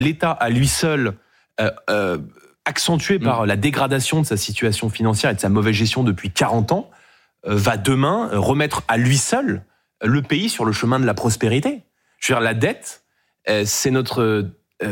l'État à lui seul, accentué par la dégradation de sa situation financière et de sa mauvaise gestion depuis 40 ans, va demain remettre à lui seul le pays sur le chemin de la prospérité. Je veux dire, la dette, c'est notre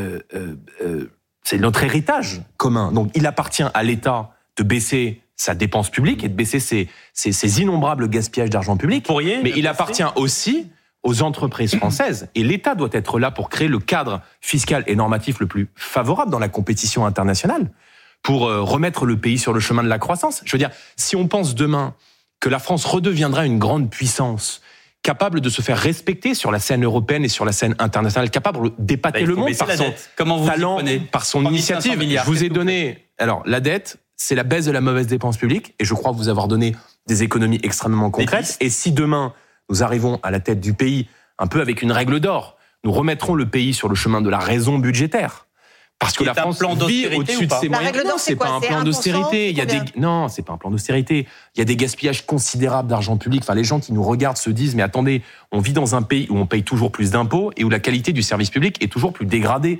héritage commun. Donc, il appartient à l'État de baisser sa dépense publique et de baisser ses innombrables gaspillages d'argent public. Mais il appartient aussi aux entreprises françaises. Et l'État doit être là pour créer le cadre fiscal et normatif le plus favorable dans la compétition internationale, pour remettre le pays sur le chemin de la croissance. Je veux dire, si on pense demain que la France redeviendra une grande puissance, capable de se faire respecter sur la scène européenne et sur la scène internationale, capable d'épater le monde par son talent, par son initiative. Je vous ai donné... Alors, la dette, c'est la baisse de la mauvaise dépense publique, et je crois vous avoir donné des économies extrêmement concrètes. Et si demain, nous arrivons à la tête du pays, un peu avec une règle d'or, nous remettrons le pays sur le chemin de la raison budgétaire. Parce que la France vit au-dessus de ses moyens. Non, c'est pas un plan d'austérité. Non, c'est pas un plan d'austérité. Il y a des gaspillages considérables d'argent public. Enfin, les gens qui nous regardent se disent, mais attendez, on vit dans un pays où on paye toujours plus d'impôts et où la qualité du service public est toujours plus dégradée.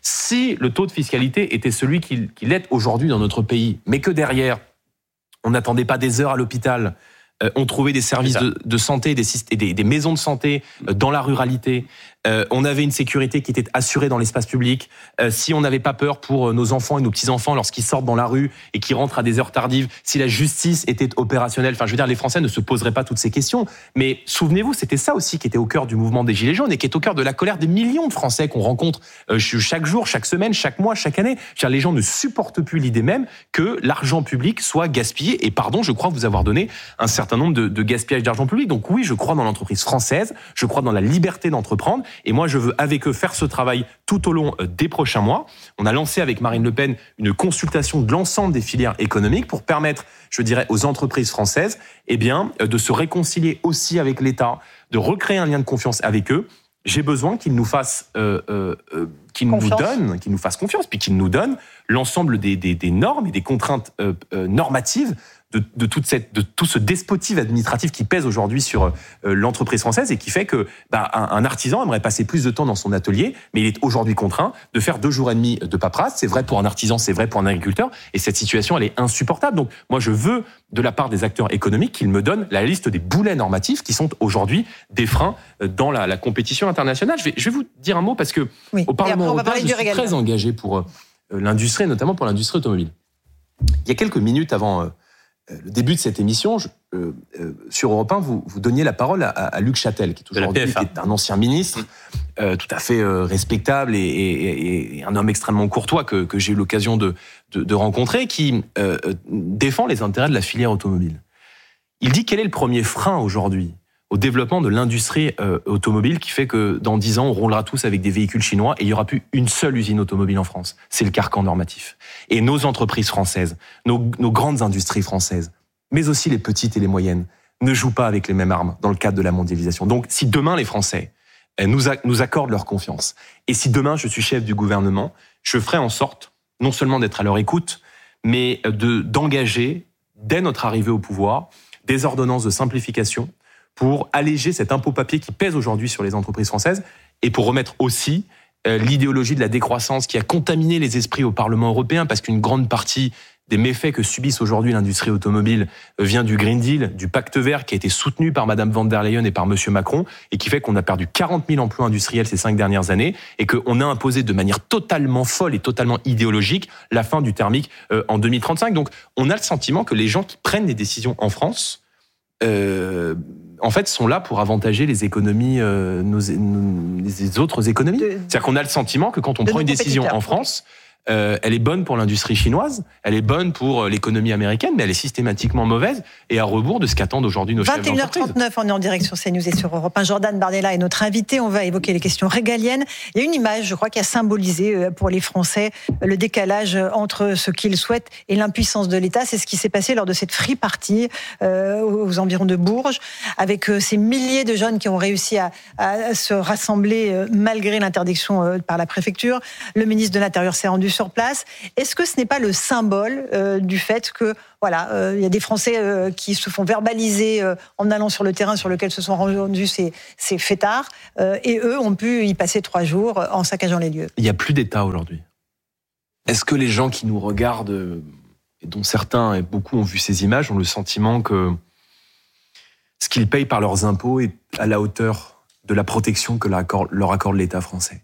Si le taux de fiscalité était celui qu'il est aujourd'hui dans notre pays, mais que derrière, on n'attendait pas des heures à l'hôpital, on trouvait des services de santé, des maisons de santé dans la ruralité. On avait une sécurité qui était assurée dans l'espace public. Si on n'avait pas peur pour nos enfants et nos petits-enfants lorsqu'ils sortent dans la rue et qu'ils rentrent à des heures tardives, si la justice était opérationnelle, enfin, je veux dire, les Français ne se poseraient pas toutes ces questions. Mais souvenez-vous, c'était ça aussi qui était au cœur du mouvement des Gilets jaunes et qui est au cœur de la colère des millions de Français qu'on rencontre chaque jour, chaque semaine, chaque mois, chaque année. C'est-à-dire, les gens ne supportent plus l'idée même que l'argent public soit gaspillé. Et pardon, je crois vous avoir donné un certain nombre de gaspillages d'argent public. Donc oui, je crois dans l'entreprise française, je crois dans la liberté d'entreprendre. Et moi, je veux avec eux faire ce travail tout au long des prochains mois. On a lancé avec Marine Le Pen une consultation de l'ensemble des filières économiques pour permettre, je dirais, aux entreprises françaises, de se réconcilier aussi avec l'État, de recréer un lien de confiance avec eux. J'ai besoin qu'ils nous fassent, qu'ils nous fassent confiance, puis qu'ils nous donnent l'ensemble des normes et des contraintes normatives de tout ce despotisme administratif qui pèse aujourd'hui sur l'entreprise française et qui fait que un artisan aimerait passer plus de temps dans son atelier, mais il est aujourd'hui contraint de faire 2 jours et demi de paperasse. C'est vrai pour un artisan, c'est vrai pour un agriculteur, et cette situation, elle est insupportable. Donc moi, je veux, de la part des acteurs économiques, qu'ils me donnent la liste des boulets normatifs qui sont aujourd'hui des freins dans la compétition internationale. Je vais vous dire un mot parce que au Parlement européen, je suis très engagé pour l'industrie, notamment pour l'industrie automobile. Il y a quelques minutes avant le début de cette émission, sur Europe 1, vous donniez la parole à Luc Châtel, qui est un ancien ministre, tout à fait respectable et un homme extrêmement courtois que j'ai eu l'occasion de rencontrer, qui défend les intérêts de la filière automobile. Il dit quel est le premier frein aujourd'hui au développement de l'industrie automobile qui fait que dans 10 ans, on roulera tous avec des véhicules chinois et il n'y aura plus une seule usine automobile en France. C'est le carcan normatif. Et nos entreprises françaises, nos grandes industries françaises, mais aussi les petites et les moyennes, ne jouent pas avec les mêmes armes dans le cadre de la mondialisation. Donc, si demain les Français nous accordent leur confiance, et si demain je suis chef du gouvernement, je ferai en sorte non seulement d'être à leur écoute, mais d'engager, dès notre arrivée au pouvoir, des ordonnances de simplification pour alléger cet impôt papier qui pèse aujourd'hui sur les entreprises françaises et pour remettre aussi l'idéologie de la décroissance qui a contaminé les esprits au Parlement européen, parce qu'une grande partie des méfaits que subissent aujourd'hui l'industrie automobile vient du Green Deal, du pacte vert qui a été soutenu par Madame von der Leyen et par Monsieur Macron et qui fait qu'on a perdu 40 000 emplois industriels ces 5 dernières années et qu'on a imposé de manière totalement folle et totalement idéologique la fin du thermique en 2035. Donc on a le sentiment que les gens qui prennent des décisions en France en fait, sont là pour avantager les économies, les autres économies. C'est-à-dire qu'on a le sentiment que quand on prend une décision en France, elle est bonne pour l'industrie chinoise, elle est bonne pour l'économie américaine, mais elle est systématiquement mauvaise et à rebours de ce qu'attendent aujourd'hui nos chefs d'entreprise. 21h39, on est en direct sur CNews et sur Europe 1. Jordan Bardella est notre invité. On va évoquer les questions régaliennes. Il y a une image, je crois, qui a symbolisé pour les Français le décalage entre ce qu'ils souhaitent et l'impuissance de l'État. C'est ce qui s'est passé lors de cette free party aux environs de Bourges, avec ces milliers de jeunes qui ont réussi à se rassembler malgré l'interdiction par la préfecture. Le ministre de l'Intérieur s'est rendu sur place. Est-ce que ce n'est pas le symbole du fait que il y a des Français qui se font verbaliser en allant sur le terrain sur lequel se sont rendus ces fêtards, et eux ont pu y passer 3 jours en saccageant les lieux? Il n'y a plus d'État aujourd'hui. Est-ce que les gens qui nous regardent, et dont certains et beaucoup ont vu ces images, ont le sentiment que ce qu'ils payent par leurs impôts est à la hauteur de la protection que leur accorde l'État français?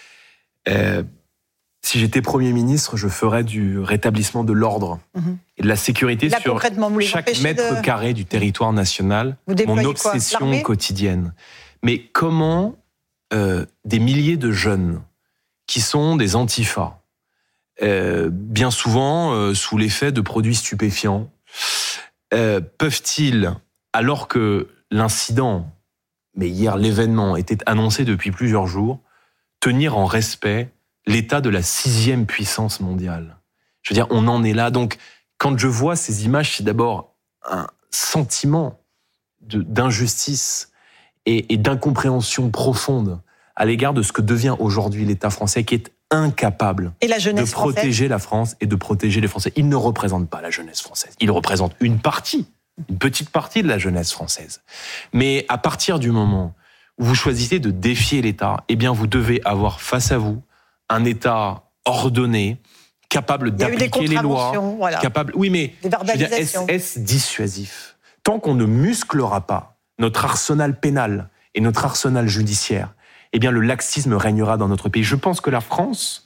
Si j'étais Premier ministre, je ferais du rétablissement de l'ordre et de la sécurité sur chaque mètre carré du territoire national, mon obsession quotidienne. Mais comment des milliers de jeunes qui sont des antifas, bien souvent sous l'effet de produits stupéfiants, peuvent-ils, alors que l'incident, mais hier l'événement, était annoncé depuis plusieurs jours, tenir en respect l'état de la 6e puissance mondiale? Je veux dire, on en est là. Donc, quand je vois ces images, c'est d'abord un sentiment d'injustice et d'incompréhension profonde à l'égard de ce que devient aujourd'hui l'État français, qui est incapable de protéger la France et de protéger les Français. Il ne représente pas la jeunesse française. Il représente une petite partie de la jeunesse française. Mais à partir du moment où vous choisissez de défier l'État, eh bien, vous devez avoir face à vous un État ordonné, capable d'appliquer les lois, capable. Oui, mais est-ce dissuasif? Tant qu'on ne musclera pas notre arsenal pénal et notre arsenal judiciaire, eh bien, le laxisme régnera dans notre pays. Je pense que la France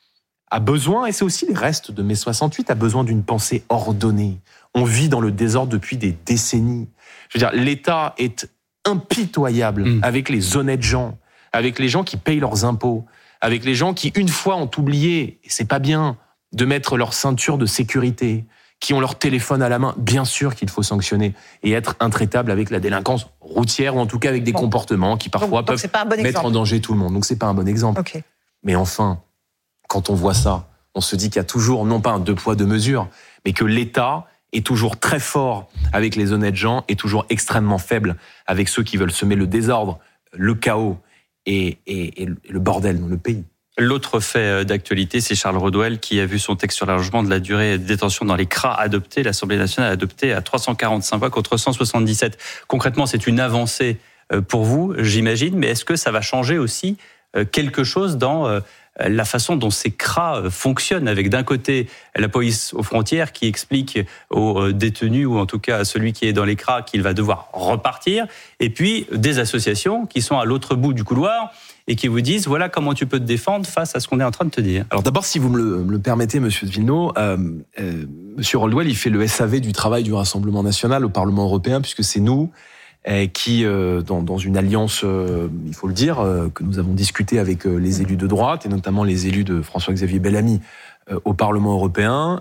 a besoin, et c'est aussi les restes de mai 68, a besoin d'une pensée ordonnée. On vit dans le désordre depuis des décennies. Je veux dire, l'État est impitoyable avec les honnêtes gens, avec les gens qui payent leurs impôts, avec les gens qui, une fois, ont oublié, et c'est pas bien, de mettre leur ceinture de sécurité, qui ont leur téléphone à la main. Bien sûr qu'il faut sanctionner et être intraitable avec la délinquance routière, ou en tout cas avec des comportements qui parfois peuvent mettre en danger tout le monde. Donc c'est pas un bon exemple. Okay. Mais enfin, quand on voit ça, on se dit qu'il y a toujours, non pas un 2 poids 2 mesures, mais que l'État est toujours très fort avec les honnêtes gens et toujours extrêmement faible avec ceux qui veulent semer le désordre, le chaos et le bordel dans le pays. L'autre fait d'actualité, c'est Charles Rodwell qui a vu son texte sur l'allongement de la durée de détention dans les CRA adopté. L'Assemblée nationale a adopté à 345 voix contre 177. Concrètement, c'est une avancée pour vous, j'imagine, mais est-ce que ça va changer aussi quelque chose dans la façon dont ces CRA fonctionnent, avec d'un côté la police aux frontières qui explique aux détenus, ou en tout cas à celui qui est dans les CRA, qu'il va devoir repartir, et puis des associations qui sont à l'autre bout du couloir et qui vous disent voilà comment tu peux te défendre face à ce qu'on est en train de te dire. Alors d'abord, si vous me le permettez, monsieur de Villeneuve, monsieur Rodwell, il fait le SAV du travail du Rassemblement national au Parlement européen, puisque c'est nous qui, dans une alliance, il faut le dire, que nous avons discuté avec les élus de droite, et notamment les élus de François-Xavier Bellamy au Parlement européen,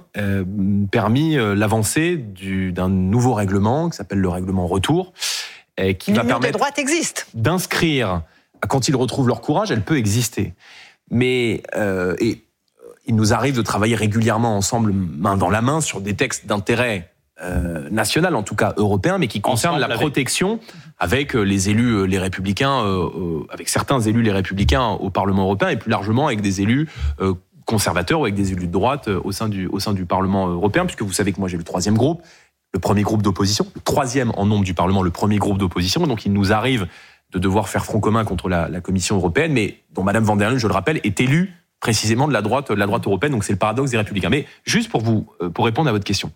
permis l'avancée d'un nouveau règlement qui s'appelle le règlement retour, qui va permettre de droite existe d'inscrire, quand ils retrouvent leur courage, elle peut exister. Mais et il nous arrive de travailler régulièrement ensemble, main dans la main, sur des textes d'intérêt national, en tout cas européen, mais qui concerne la protection avec les élus, les républicains, avec certains élus, les républicains au Parlement européen, et plus largement avec des élus conservateurs ou avec des élus de droite au sein du Parlement européen, puisque vous savez que moi j'ai le 3e groupe, le premier groupe d'opposition, le 3e en nombre du Parlement, le premier groupe d'opposition, donc il nous arrive de devoir faire front commun contre la Commission européenne, mais dont Madame von der Leyen, je le rappelle, est élue précisément de la droite européenne, donc c'est le paradoxe des Républicains. Mais juste pour répondre à votre question,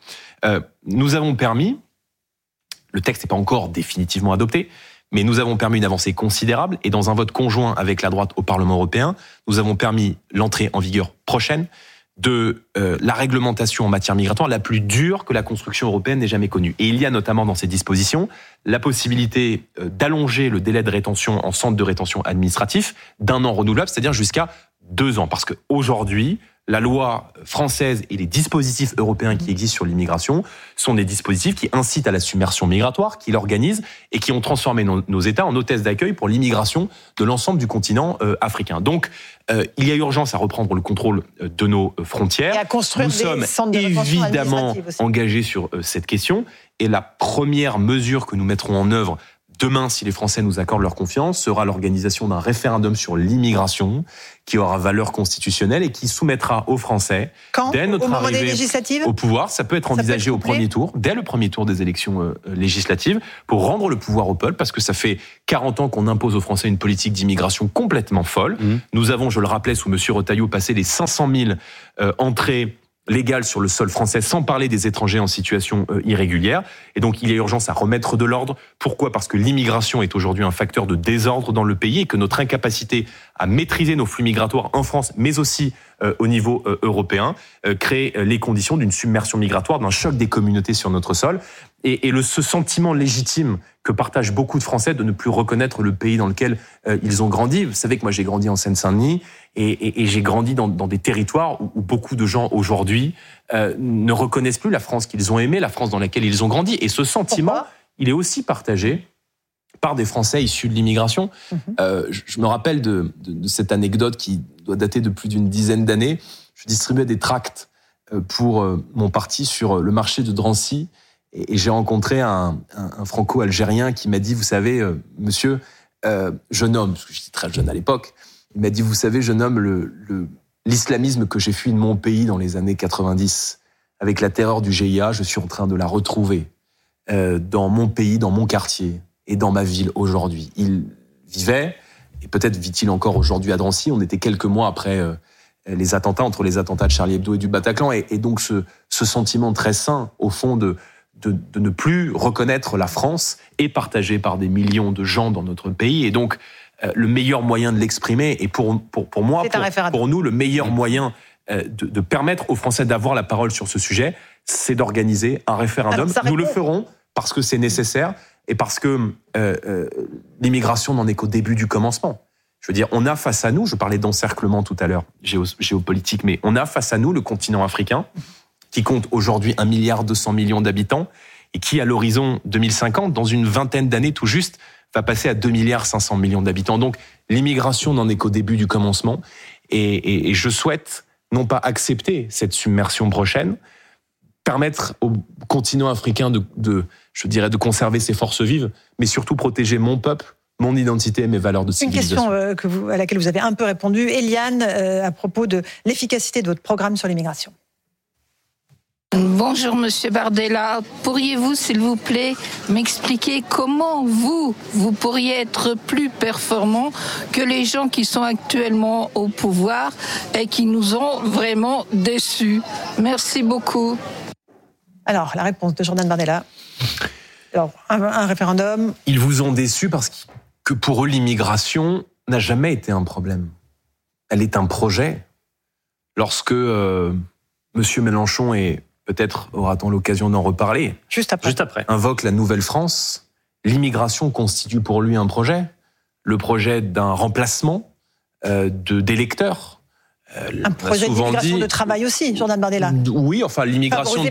nous avons permis, le texte n'est pas encore définitivement adopté, mais nous avons permis une avancée considérable, et dans un vote conjoint avec la droite au Parlement européen, nous avons permis l'entrée en vigueur prochaine de la réglementation en matière migratoire la plus dure que la construction européenne n'ait jamais connue. Et il y a notamment dans ces dispositions la possibilité d'allonger le délai de rétention en centre de rétention administratif d'1 an renouvelable, c'est-à-dire jusqu'à 2 ans. Parce qu'aujourd'hui, la loi française et les dispositifs européens qui existent sur l'immigration sont des dispositifs qui incitent à la submersion migratoire, qui l'organisent et qui ont transformé nos États en hôtesses d'accueil pour l'immigration de l'ensemble du continent africain. Donc, il y a urgence à reprendre le contrôle de nos frontières. Et à construire Nous sommes évidemment engagés sur cette question. Et la première mesure que nous mettrons en œuvre demain, si les Français nous accordent leur confiance, sera l'organisation d'un référendum sur l'immigration qui aura valeur constitutionnelle et qui soumettra aux Français, dès notre arrivée au pouvoir, ça peut être envisagé au premier tour, dès le premier tour des élections législatives, pour rendre le pouvoir au peuple, parce que ça fait 40 ans qu'on impose aux Français une politique d'immigration complètement folle. Nous avons, je le rappelais, sous M. Retailleau, passé les 500 000 entrées légales sur le sol français, sans parler des étrangers en situation irrégulière. Et donc, il y a urgence à remettre de l'ordre. Pourquoi ? Parce que l'immigration est aujourd'hui un facteur de désordre dans le pays et que notre incapacité à maîtriser nos flux migratoires en France, mais aussi au niveau européen, crée les conditions d'une submersion migratoire, d'un choc des communautés sur notre sol. Et ce sentiment légitime que partagent beaucoup de Français de ne plus reconnaître le pays dans lequel ils ont grandi. Vous savez que moi, j'ai grandi en Seine-Saint-Denis et j'ai grandi dans des territoires où beaucoup de gens aujourd'hui ne reconnaissent plus la France qu'ils ont aimée, la France dans laquelle ils ont grandi. Et ce sentiment, il est aussi partagé par des Français issus de l'immigration. Je me rappelle de cette anecdote qui doit dater de plus d'une dizaine d'années. Je distribuais des tracts pour mon parti sur le marché de Drancy. Et j'ai rencontré un franco-algérien qui m'a dit, vous savez, monsieur, jeune homme, parce que j'étais très jeune à l'époque, il m'a dit, vous savez, jeune homme, l'islamisme que j'ai fui de mon pays dans les années 90, avec la terreur du GIA, je suis en train de la retrouver dans mon pays, dans mon quartier et dans ma ville aujourd'hui. Il vivait, et peut-être vit-il encore aujourd'hui à Drancy, on était quelques mois après les attentats, entre les attentats de Charlie Hebdo et du Bataclan, et donc ce sentiment très sain, au fond, de ne plus reconnaître la France est partagé par des millions de gens dans notre pays. Et donc, le meilleur moyen de l'exprimer, et pour moi, pour nous, le meilleur moyen de permettre aux Français d'avoir la parole sur ce sujet, c'est d'organiser un référendum. Nous le ferons parce que c'est nécessaire et parce que l'immigration n'en est qu'au début du commencement. Je veux dire, on a face à nous, je parlais d'encerclement tout à l'heure, géopolitique, mais on a face à nous le continent africain, qui compte aujourd'hui 1,2 milliard d'habitants et qui, à l'horizon 2050, dans une vingtaine d'années tout juste, va passer à 2,5 milliards d'habitants. Donc, l'immigration n'en est qu'au début du commencement. Et je souhaite non pas accepter cette submersion prochaine, permettre au continent africain de conserver ses forces vives, mais surtout protéger mon peuple, mon identité et mes valeurs de civilisation. Une question à laquelle vous avez un peu répondu, Eliane, à propos de l'efficacité de votre programme sur l'immigration. Bonjour Monsieur Bardella, pourriez-vous s'il vous plaît m'expliquer comment vous pourriez être plus performant que les gens qui sont actuellement au pouvoir et qui nous ont vraiment déçus? Merci beaucoup. Alors, la réponse de Jordan Bardella. Alors, un référendum. Ils vous ont déçus parce que pour eux, l'immigration n'a jamais été un problème. Elle est un projet. Lorsque Monsieur Mélenchon est... Peut-être aura-t-on l'occasion d'en reparler. Juste après. Invoque la Nouvelle-France. L'immigration constitue pour lui un projet. Le projet d'un remplacement d'électeurs. Un projet d'immigration de travail aussi, Jordan Bardella. Oui, enfin, l'immigration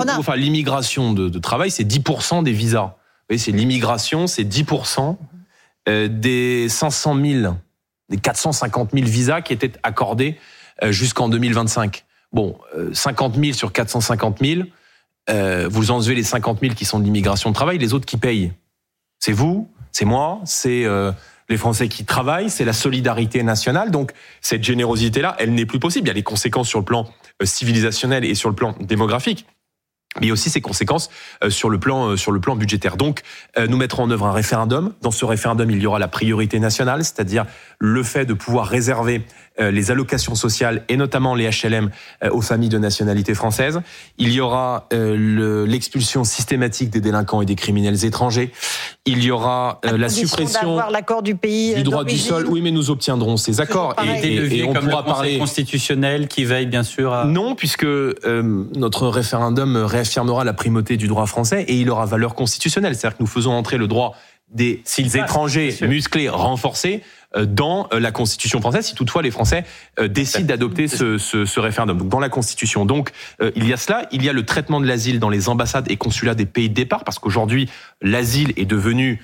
de travail, c'est 10% des visas. Vous voyez, c'est l'immigration, c'est 10% des 500 000, des 450 000 visas qui étaient accordés jusqu'en 2025. Bon, 50 000 sur 450 000, vous enlevez les 50 000 qui sont de l'immigration de travail, les autres qui payent. C'est vous, c'est moi, c'est les Français qui travaillent, c'est la solidarité nationale. Donc, cette générosité-là, elle n'est plus possible. Il y a les conséquences sur le plan civilisationnel et sur le plan démographique, mais il y a aussi ses conséquences sur le plan budgétaire. Donc, nous mettrons en œuvre un référendum. Dans ce référendum, il y aura la priorité nationale, c'est-à-dire le fait de pouvoir réserver les allocations sociales et notamment les HLM aux familles de nationalité française. Il y aura l'expulsion systématique des délinquants et des criminels étrangers. Il y aura la suppression d'avoir l'accord du pays du droit du sol. Oui, mais nous obtiendrons ces accords et on pourra parler constitutionnel qui veille bien sûr à... Non, puisque notre référendum réaffirmera la primauté du droit français et il aura valeur constitutionnelle. C'est-à-dire que nous faisons entrer le droit des étrangers musclés renforcés dans la Constitution française, si toutefois les Français décident d'adopter ce référendum. Donc dans la Constitution. Donc il y a cela, il y a le traitement de l'asile dans les ambassades et consulats des pays de départ, parce qu'aujourd'hui l'asile est devenu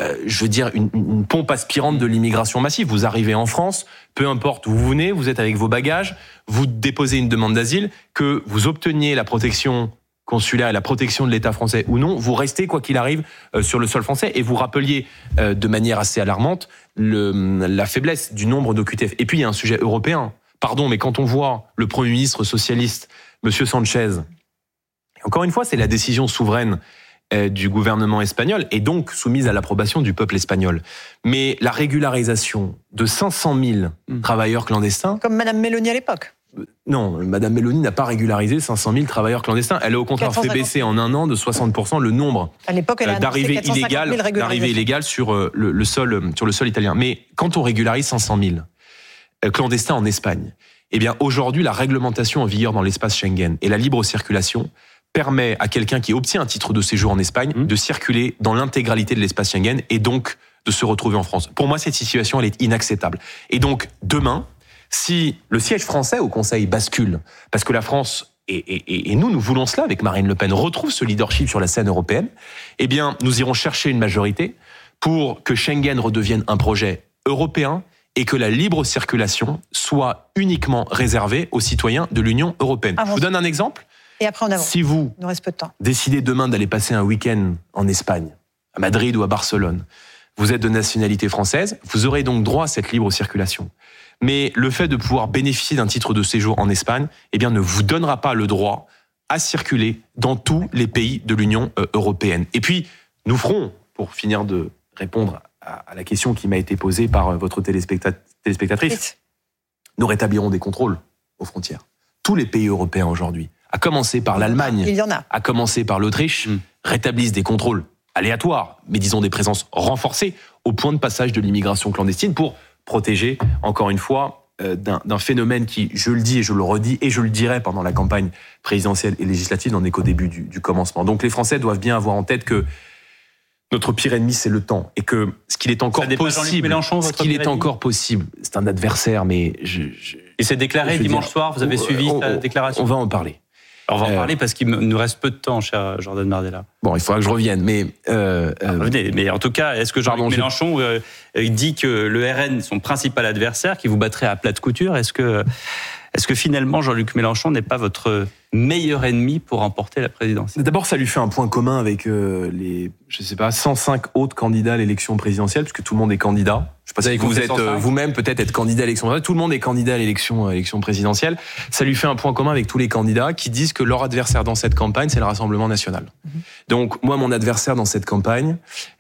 une pompe aspirante de l'immigration massive. Vous arrivez en France, peu importe où vous venez, vous êtes avec vos bagages, vous déposez une demande d'asile, que vous obteniez la protection consulaire et la protection de l'État français ou non, vous restez, quoi qu'il arrive, sur le sol français. Et vous rappeliez de manière assez alarmante la faiblesse du nombre d'OQTF. Et puis, il y a un sujet européen. Pardon, mais quand on voit le Premier ministre socialiste, M. Sanchez, encore une fois, c'est la décision souveraine du gouvernement espagnol et donc soumise à l'approbation du peuple espagnol. Mais la régularisation de 500 000 travailleurs clandestins... Comme Mme Meloni à l'époque. Non, Mme Meloni n'a pas régularisé 500 000 travailleurs clandestins. Elle a au contraire fait baisser en un an de 60% le nombre d'arrivées illégales sur le sol italien. Mais quand on régularise 500 000 clandestins en Espagne, eh bien aujourd'hui, la réglementation en vigueur dans l'espace Schengen et la libre circulation permet à quelqu'un qui obtient un titre de séjour en Espagne de circuler dans l'intégralité de l'espace Schengen et donc de se retrouver en France. Pour moi, cette situation, elle est inacceptable. Et donc, demain, si le siège français au Conseil bascule, parce que la France, et nous voulons cela avec Marine Le Pen, retrouve ce leadership sur la scène européenne, eh bien, nous irons chercher une majorité pour que Schengen redevienne un projet européen et que la libre circulation soit uniquement réservée aux citoyens de l'Union européenne. Je vous donne un exemple. Et après, on avance. Si vous il nous reste peu de temps. Décidez demain d'aller passer un week-end en Espagne, à Madrid ou à Barcelone, vous êtes de nationalité française, vous aurez donc droit à cette libre circulation. Mais le fait de pouvoir bénéficier d'un titre de séjour en Espagne, eh bien, ne vous donnera pas le droit à circuler dans tous les pays de l'Union européenne. Et puis, nous ferons, pour finir de répondre à la question qui m'a été posée par votre téléspectatrice, nous rétablirons des contrôles aux frontières. Tous les pays européens aujourd'hui, à commencer par l'Allemagne, à commencer par l'Autriche, rétablissent des contrôles aléatoires, mais disons des présences renforcées au point de passage de l'immigration clandestine pour protéger, encore une fois, d'un phénomène qui, je le dis et je le redis, et je le dirai pendant la campagne présidentielle et législative, n'en est qu'au début du commencement. Donc les Français doivent bien avoir en tête que notre pire ennemi, c'est le temps, et que ce qu'il est encore possible, c'est un adversaire, mais Et c'est déclaré dimanche soir, vous avez suivi sa déclaration? On va en parler. Alors on va en parler parce qu'il nous reste peu de temps, cher Jordan Bardella. Bon, il faudra que je revienne, mais... Revenez, mais en tout cas, est-ce que Jean-Luc Mélenchon dit que le RN est son principal adversaire, qui vous battrait à plate couture? Est-ce que finalement Jean-Luc Mélenchon n'est pas votre meilleur ennemi pour remporter la présidence? D'abord, ça lui fait un point commun avec 105 autres candidats à l'élection présidentielle, puisque tout le monde est candidat. Je ne sais pas si vous êtes vous-même peut-être être candidat à l'élection présidentielle. Tout le monde est candidat à l'élection présidentielle. Ça lui fait un point commun avec tous les candidats qui disent que leur adversaire dans cette campagne, c'est le Rassemblement national. Donc, moi, mon adversaire dans cette campagne,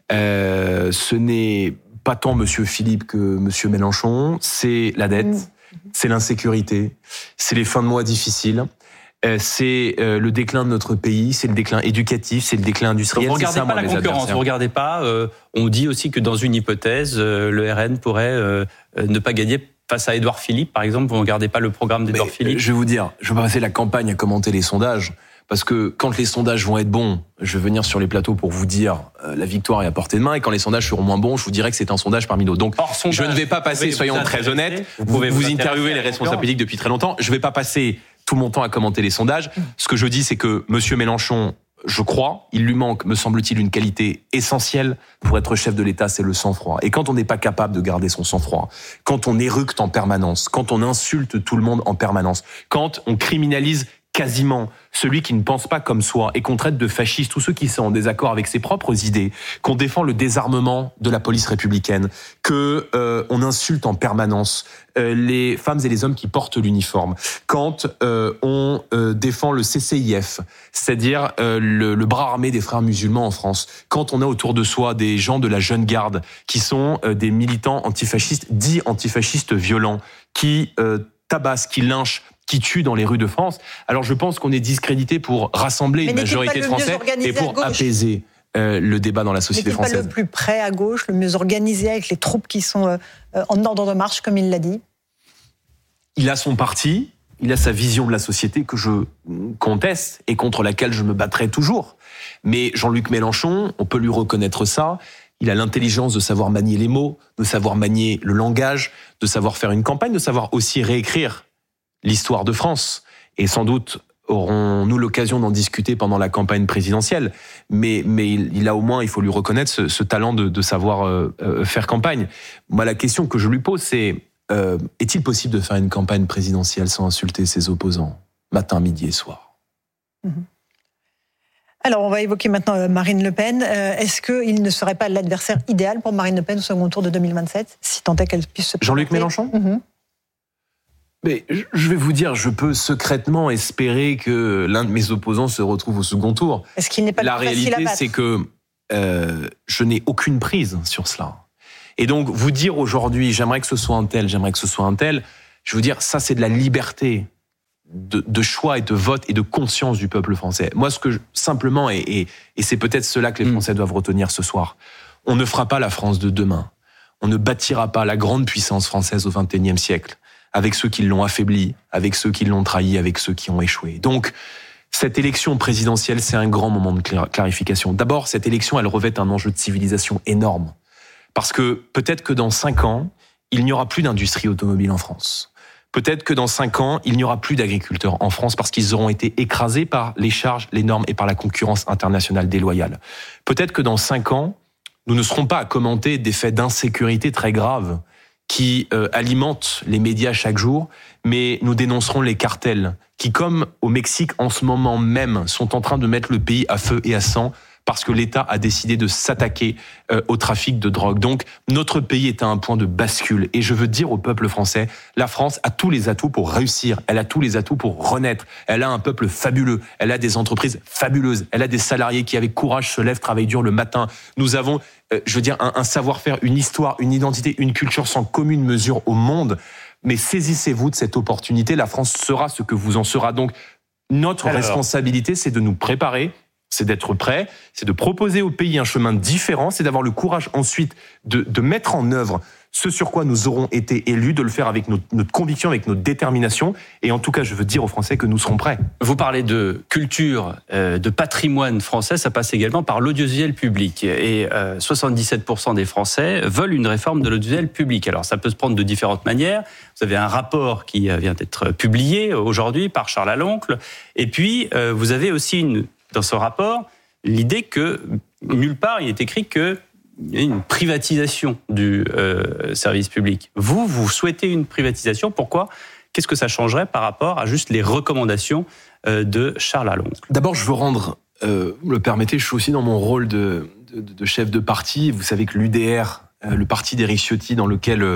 ce n'est pas tant Monsieur Philippe que Monsieur Mélenchon, c'est la dette. C'est l'insécurité, c'est les fins de mois difficiles, c'est le déclin de notre pays, c'est le déclin éducatif, c'est le déclin industriel. Donc, vous regardez pas la concurrence, vous regardez pas. On dit aussi que dans une hypothèse, le RN pourrait ne pas gagner face à Édouard Philippe, par exemple. Vous ne regardez pas le programme d'Édouard Philippe? Je vais vous dire, je vais pas passer la campagne à commenter les sondages. Parce que quand les sondages vont être bons, je vais venir sur les plateaux pour vous dire la victoire est à portée de main. Et quand les sondages seront moins bons, je vous dirai que c'est un sondage parmi d'autres. Donc, je ne vais pas passer, soyons très honnêtes, vous interviewez les responsables politiques depuis très longtemps. Je ne vais pas passer tout mon temps à commenter les sondages. Ce que je dis, c'est que Monsieur Mélenchon, je crois, il lui manque, me semble-t-il, une qualité essentielle pour être chef de l'État, c'est le sang-froid. Et quand on n'est pas capable de garder son sang-froid, quand on éructe en permanence, quand on insulte tout le monde en permanence, quand on criminalise quasiment celui qui ne pense pas comme soi et qu'on traite de fasciste tous ceux qui sont en désaccord avec ses propres idées, qu'on défend le désarmement de la police républicaine, que on insulte en permanence les femmes et les hommes qui portent l'uniforme, quand on défend le CCIF, c'est-à-dire le bras armé des frères musulmans en France, quand on a autour de soi des gens de la jeune garde qui sont des militants antifascistes, dits antifascistes violents, qui tabassent, qui lynchent, qui tuent dans les rues de France. Alors je pense qu'on est discrédité pour rassembler une majorité de Français et pour apaiser le débat dans la société française. N'est-il pas le plus près à gauche, le mieux organisé avec les troupes qui sont en ordre de marche, comme il l'a dit? Il a son parti, il a sa vision de la société que je conteste et contre laquelle je me battrai toujours. Mais Jean-Luc Mélenchon, on peut lui reconnaître ça, il a l'intelligence de savoir manier les mots, de savoir manier le langage, de savoir faire une campagne, de savoir aussi réécrire l'histoire de France. Et sans doute aurons-nous l'occasion d'en discuter pendant la campagne présidentielle. Mais il a au moins, il faut lui reconnaître ce talent de savoir faire campagne. Moi, la question que je lui pose, c'est est-il possible de faire une campagne présidentielle sans insulter ses opposants, matin, midi et soir? Alors, on va évoquer maintenant Marine Le Pen. Est-ce qu'il ne serait pas l'adversaire idéal pour Marine Le Pen au second tour de 2027, si tant est qu'elle puisse se présenter? Jean-Luc Mélenchon? Mais je vais vous dire, je peux secrètement espérer que l'un de mes opposants se retrouve au second tour. Est-ce qu'il n'est pas la le plus facile à réalité, battre? c'est que je n'ai aucune prise sur cela. Et donc, vous dire aujourd'hui, j'aimerais que ce soit un tel, j'aimerais que ce soit un tel, je veux dire, ça c'est de la liberté de choix et de vote et de conscience du peuple français. Moi, simplement, et c'est peut-être cela que les Français doivent retenir ce soir, on ne fera pas la France de demain. On ne bâtira pas la grande puissance française au XXIe siècle avec ceux qui l'ont affaibli, avec ceux qui l'ont trahi, avec ceux qui ont échoué. Donc, cette élection présidentielle, c'est un grand moment de clarification. D'abord, cette élection, elle revêt un enjeu de civilisation énorme. Parce que peut-être que dans 5 ans, il n'y aura plus d'industrie automobile en France. Peut-être que dans 5 ans, il n'y aura plus d'agriculteurs en France parce qu'ils auront été écrasés par les charges, les normes et par la concurrence internationale déloyale. Peut-être que dans 5 ans, nous ne serons pas à commenter des faits d'insécurité très graves qui alimentent les médias chaque jour, mais nous dénoncerons les cartels qui, comme au Mexique en ce moment même, sont en train de mettre le pays à feu et à sang parce que l'État a décidé de s'attaquer au trafic de drogue. Donc, notre pays est à un point de bascule. Et je veux dire au peuple français, la France a tous les atouts pour réussir. Elle a tous les atouts pour renaître. Elle a un peuple fabuleux. Elle a des entreprises fabuleuses. Elle a des salariés qui, avec courage, se lèvent, travaillent dur le matin. Nous avons, un savoir-faire, une histoire, une identité, une culture sans commune mesure au monde. Mais saisissez-vous de cette opportunité. La France sera ce que vous en sera. Donc, notre responsabilité, c'est de nous préparer, c'est d'être prêt, c'est de proposer au pays un chemin différent, c'est d'avoir le courage ensuite de mettre en œuvre ce sur quoi nous aurons été élus, de le faire avec notre conviction, avec notre détermination. Et en tout cas, je veux dire aux Français que nous serons prêts. Vous parlez de culture, de patrimoine français, ça passe également par l'audiovisuel public. Et 77% des Français veulent une réforme de l'audiovisuel public. Alors ça peut se prendre de différentes manières. Vous avez un rapport qui vient d'être publié aujourd'hui par Charles Aloncle. Et puis, vous avez aussi dans ce rapport l'idée que nulle part il est écrit qu'il y a une privatisation du service public. Vous souhaitez une privatisation. Pourquoi? Qu'est-ce que ça changerait par rapport à juste les recommandations de Charles Aloncle? D'abord, je veux rendre, me le permettez, je suis aussi dans mon rôle de chef de parti. Vous savez que l'UDR, le parti d'Éric Ciotti, dans lequel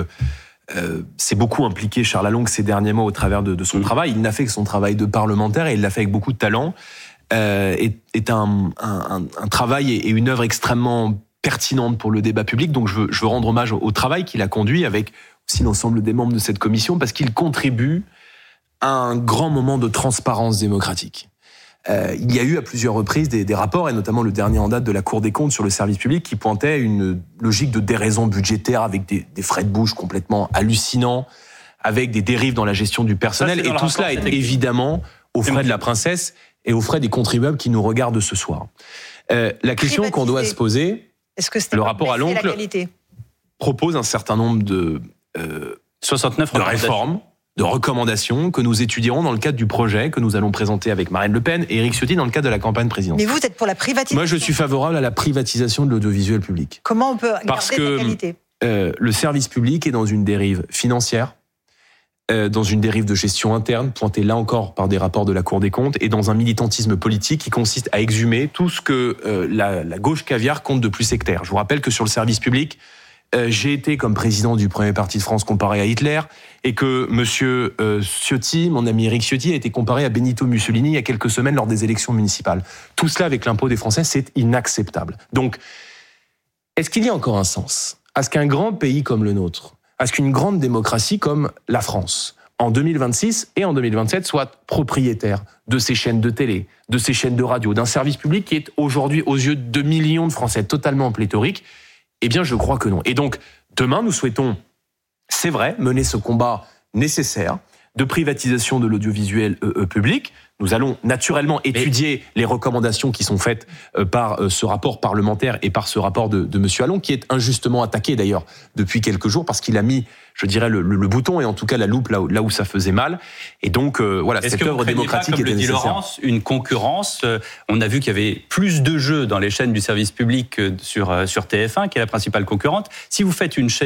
s'est beaucoup impliqué Charles Aloncle ces derniers mois au travers de son travail, il n'a fait que son travail de parlementaire et il l'a fait avec beaucoup de talent, est un travail et une œuvre extrêmement pertinente pour le débat public. Donc je veux rendre hommage au travail qu'il a conduit avec aussi l'ensemble des membres de cette commission, parce qu'il contribue à un grand moment de transparence démocratique. Il y a eu à plusieurs reprises des rapports, et notamment le dernier en date de la Cour des comptes sur le service public, qui pointait une logique de déraison budgétaire avec des frais de bouche complètement hallucinants, avec des dérives dans la gestion du personnel. Et tout cela est évidemment aux frais de la princesse et aux frais des contribuables qui nous regardent ce soir. La question qu'on doit se poser, le rapport à l'oncle propose un certain nombre de 69 de réformes, de recommandations que nous étudierons dans le cadre du projet que nous allons présenter avec Marine Le Pen et Éric Ciotti dans le cadre de la campagne présidentielle. Mais vous êtes pour la privatisation? Moi, je suis favorable à la privatisation de l'audiovisuel public. Comment on peut garder la qualité? Le service public est dans une dérive financière, dans une dérive de gestion interne, pointée là encore par des rapports de la Cour des comptes, et dans un militantisme politique qui consiste à exhumer tout ce que la gauche caviar compte de plus sectaire. Je vous rappelle que sur le service public, j'ai été comme président du premier parti de France comparé à Hitler, et que monsieur Ciotti, mon ami Éric Ciotti, a été comparé à Benito Mussolini il y a quelques semaines lors des élections municipales. Tout cela avec l'impôt des Français, c'est inacceptable. Donc, est-ce qu'il y a encore un sens à ce qu'un grand pays comme le nôtre, à ce qu'une grande démocratie comme la France, en 2026 et en 2027, soit propriétaire de ces chaînes de télé, de ces chaînes de radio, d'un service public qui est aujourd'hui, aux yeux de millions de Français, totalement pléthorique? Eh bien, je crois que non. Et donc, demain, nous souhaitons, c'est vrai, mener ce combat nécessaire de privatisation de l'audiovisuel public. Nous allons naturellement étudier les recommandations qui sont faites par ce rapport parlementaire et par ce rapport de M. Aloncle, qui est injustement attaqué d'ailleurs depuis quelques jours parce qu'il a mis, je dirais, le bouton et en tout cas la loupe là où ça faisait mal. Et donc voilà, cette œuvre démocratique était nécessaire. Laurence, une concurrence. On a vu qu'il y avait plus de jeux dans les chaînes du service public que sur TF1, qui est la principale concurrente. Si vous faites une chaîne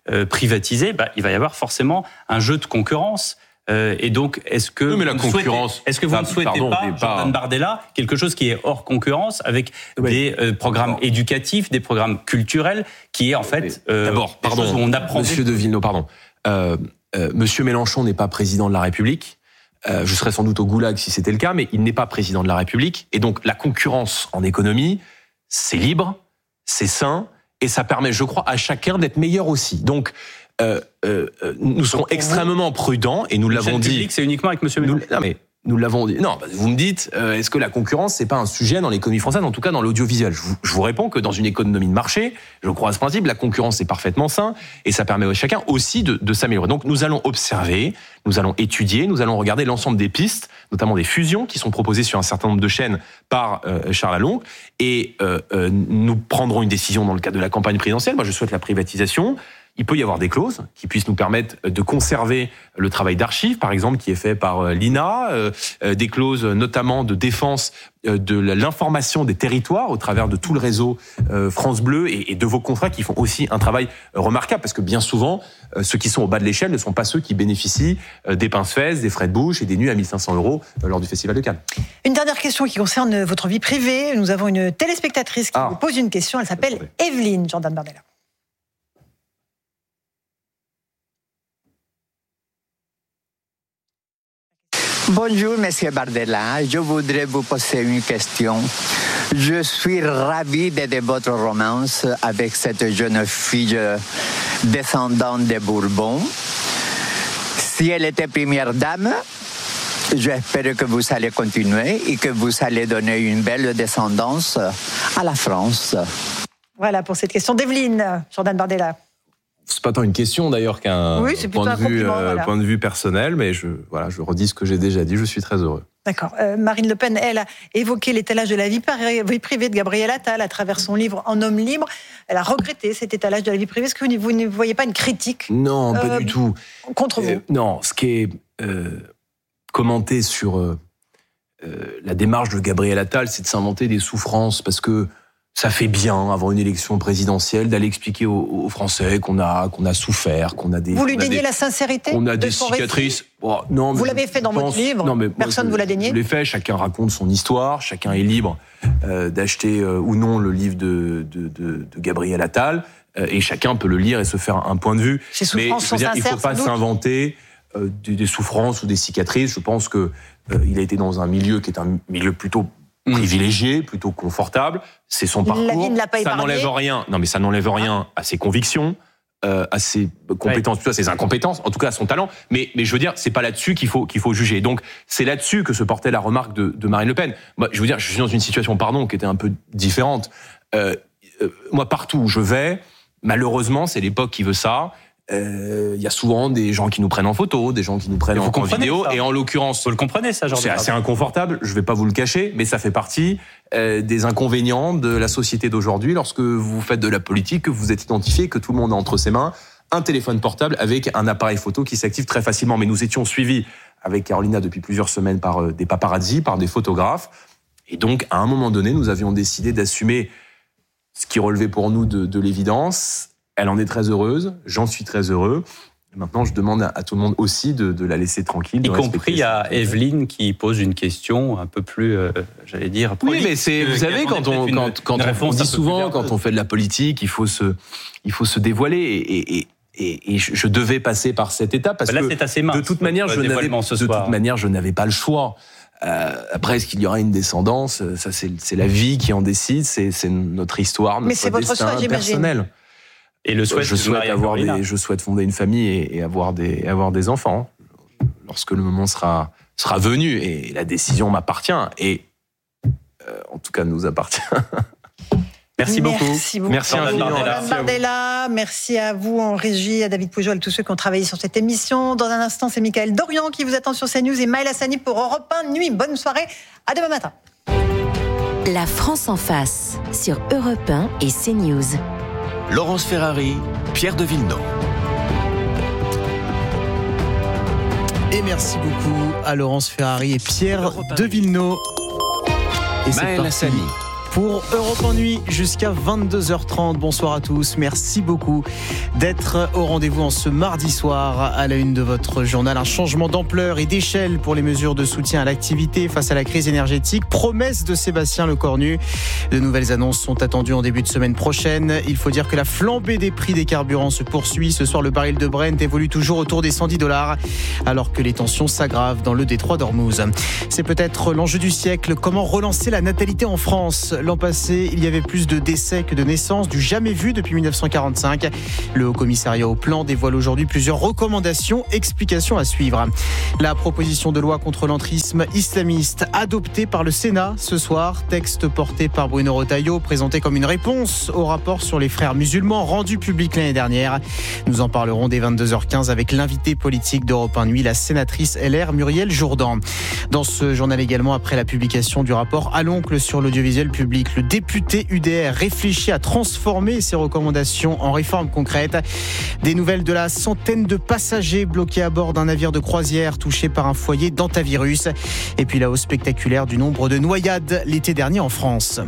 privatisé, il va y avoir forcément un jeu de concurrence. Et donc, est-ce que mais la concurrence, est-ce que vous ne souhaitez pas, Jordan Bardella, quelque chose qui est hors concurrence, avec des programmes éducatifs, des programmes culturels, qui est en fait d'abord, où on apprend. Monsieur de Villeneuve, pardon. Monsieur Mélenchon n'est pas président de la République. Je serais sans doute au goulag si c'était le cas, mais il n'est pas président de la République. Et donc, la concurrence en économie, c'est libre, c'est sain, et ça permet, je crois, à chacun d'être meilleur aussi. Donc, nous serons extrêmement prudents, et nous l'avons dit. C'est uniquement avec Monsieur Mélenchon. Non, mais nous l'avons dit. Non, vous me dites, est-ce que la concurrence, c'est pas un sujet dans l'économie française, en tout cas dans l'audiovisuel? Je vous réponds que dans une économie de marché, je crois à ce principe, la concurrence est parfaitement sain, et ça permet à chacun aussi de s'améliorer. Donc nous allons observer, nous allons étudier, nous allons regarder l'ensemble des pistes, notamment des fusions qui sont proposées sur un certain nombre de chaînes par Charles Alongue, et nous prendrons une décision dans le cadre de la campagne présidentielle. Moi, je souhaite la privatisation. Il peut y avoir des clauses qui puissent nous permettre de conserver le travail d'archives, par exemple, qui est fait par l'INA, des clauses notamment de défense de l'information des territoires au travers de tout le réseau France Bleu et de vos confrères qui font aussi un travail remarquable, parce que bien souvent, ceux qui sont au bas de l'échelle ne sont pas ceux qui bénéficient des pince-fesses, des frais de bouche et des nuits à 1 500 € lors du Festival de Cannes. Une dernière question qui concerne votre vie privée. Nous avons une téléspectatrice qui vous pose une question. Elle s'appelle Evelyne, Jordan Bardella. Bonjour, Monsieur Bardella. Je voudrais vous poser une question. Je suis ravi de votre romance avec cette jeune fille descendante des Bourbons. Si elle était première dame, j'espère que vous allez continuer et que vous allez donner une belle descendance à la France. Voilà pour cette question d'Evelyne, Jordan Bardella. C'est pas tant une question d'ailleurs qu'un point de vue personnel, mais je redis ce que j'ai déjà dit, je suis très heureux. D'accord. Marine Le Pen, elle, a évoqué l'étalage de la vie privée de Gabriel Attal à travers son livre En homme libre. Elle a regretté cet étalage de la vie privée. Est-ce que vous ne voyez pas une critique? Non, pas du tout. Contre vous? Non, ce qui est commenté sur la démarche de Gabriel Attal, c'est de s'inventer des souffrances, parce que ça fait bien, avant une élection présidentielle, d'aller expliquer aux Français qu'on a souffert, qu'on a des... Vous lui déniez la sincérité? On a des cicatrices. Oh, non, vous l'avez fait dans votre livre, personne ne vous l'a dénié? Je l'ai fait, chacun raconte son histoire, chacun est libre d'acheter ou non le livre de Gabriel Attal, et chacun peut le lire et se faire un point de vue. Ces souffrances sont sincères, il ne faut pas s'inventer des souffrances ou des cicatrices. Je pense qu'il a été dans un milieu qui est un milieu plutôt privilégié, plutôt confortable. C'est son parcours. La vie ne l'a pas épargné. Ça n'enlève rien. Non, mais ça n'enlève rien à ses convictions, à ses compétences, plutôt à ses incompétences, en tout cas à son talent. Mais je veux dire, c'est pas là-dessus qu'il faut juger. Donc, c'est là-dessus que se portait la remarque de Marine Le Pen. Moi, je veux dire, je suis dans une situation, qui était un peu différente. Moi, partout où je vais, malheureusement, c'est l'époque qui veut ça. Il y a souvent des gens qui nous prennent en photo, des gens qui nous prennent en vidéo, et en l'occurrence, vous le comprenez ça, c'est assez inconfortable. Je vais pas vous le cacher, mais ça fait partie des inconvénients de la société d'aujourd'hui lorsque vous faites de la politique, que vous êtes identifié, que tout le monde a entre ses mains un téléphone portable avec un appareil photo qui s'active très facilement. Mais nous étions suivis avec Carolina depuis plusieurs semaines par des paparazzis, par des photographes, et donc à un moment donné, nous avions décidé d'assumer ce qui relevait pour nous de l'évidence. Elle en est très heureuse, j'en suis très heureux. Maintenant, je demande à tout le monde aussi de la laisser tranquille. Y compris à Evelyne qui pose une question un peu plus, j'allais dire... Oui, mais vous savez, quand on dit souvent, quand on fait de la politique, il faut se dévoiler. Et je devais passer par cette étape, parce là, c'est assez mince, de toute manière, je n'avais pas le choix. Après, est-ce qu'il y aura une descendance? Ça, c'est la vie qui en décide, c'est notre histoire, notre destin personnel. Et je souhaite fonder une famille et avoir des enfants lorsque le moment sera venu, et la décision m'appartient, et en tout cas nous appartient. Merci beaucoup. Merci à vous, Bardella. Merci à vous en régie, à David Poujol et tous ceux qui ont travaillé sur cette émission. Dans un instant, c'est Michael Dorian qui vous attend sur CNews et Maël Hassani pour Europe 1 Nuit. Bonne soirée, à demain matin. La France en face sur Europe 1 et CNews. Laurence Ferrari, Pierre de Villeneuve. Et merci beaucoup à Laurence Ferrari et Pierre de Villeneuve. Et Maël Hassani. pour Europe 1 Nuit jusqu'à 22h30. Bonsoir à tous. Merci beaucoup d'être au rendez-vous en ce mardi soir à la une de votre journal. Un changement d'ampleur et d'échelle pour les mesures de soutien à l'activité face à la crise énergétique. Promesse de Sébastien Lecornu. De nouvelles annonces sont attendues en début de semaine prochaine. Il faut dire que la flambée des prix des carburants se poursuit. Ce soir, le baril de Brent évolue toujours autour des $110 alors que les tensions s'aggravent dans le détroit d'Ormuz. C'est peut-être l'enjeu du siècle. Comment relancer la natalité en France ? L'an passé, il y avait plus de décès que de naissances, du jamais vu depuis 1945. Le Haut Commissariat au Plan dévoile aujourd'hui plusieurs recommandations, explications à suivre. La proposition de loi contre l'entrisme islamiste adoptée par le Sénat ce soir, texte porté par Bruno Retailleau, présenté comme une réponse au rapport sur les frères musulmans rendu public l'année dernière. Nous en parlerons dès 22h15 avec l'invité politique d'Europe 1 Nuit, la sénatrice LR Muriel Jourdan. Dans ce journal également, après la publication du rapport à l'oncle sur l'audiovisuel public, le député UDR réfléchit à transformer ses recommandations en réformes concrètes. Des nouvelles de la centaine de passagers bloqués à bord d'un navire de croisière touché par un foyer d'hantavirus. Et puis la hausse spectaculaire du nombre de noyades l'été dernier en France.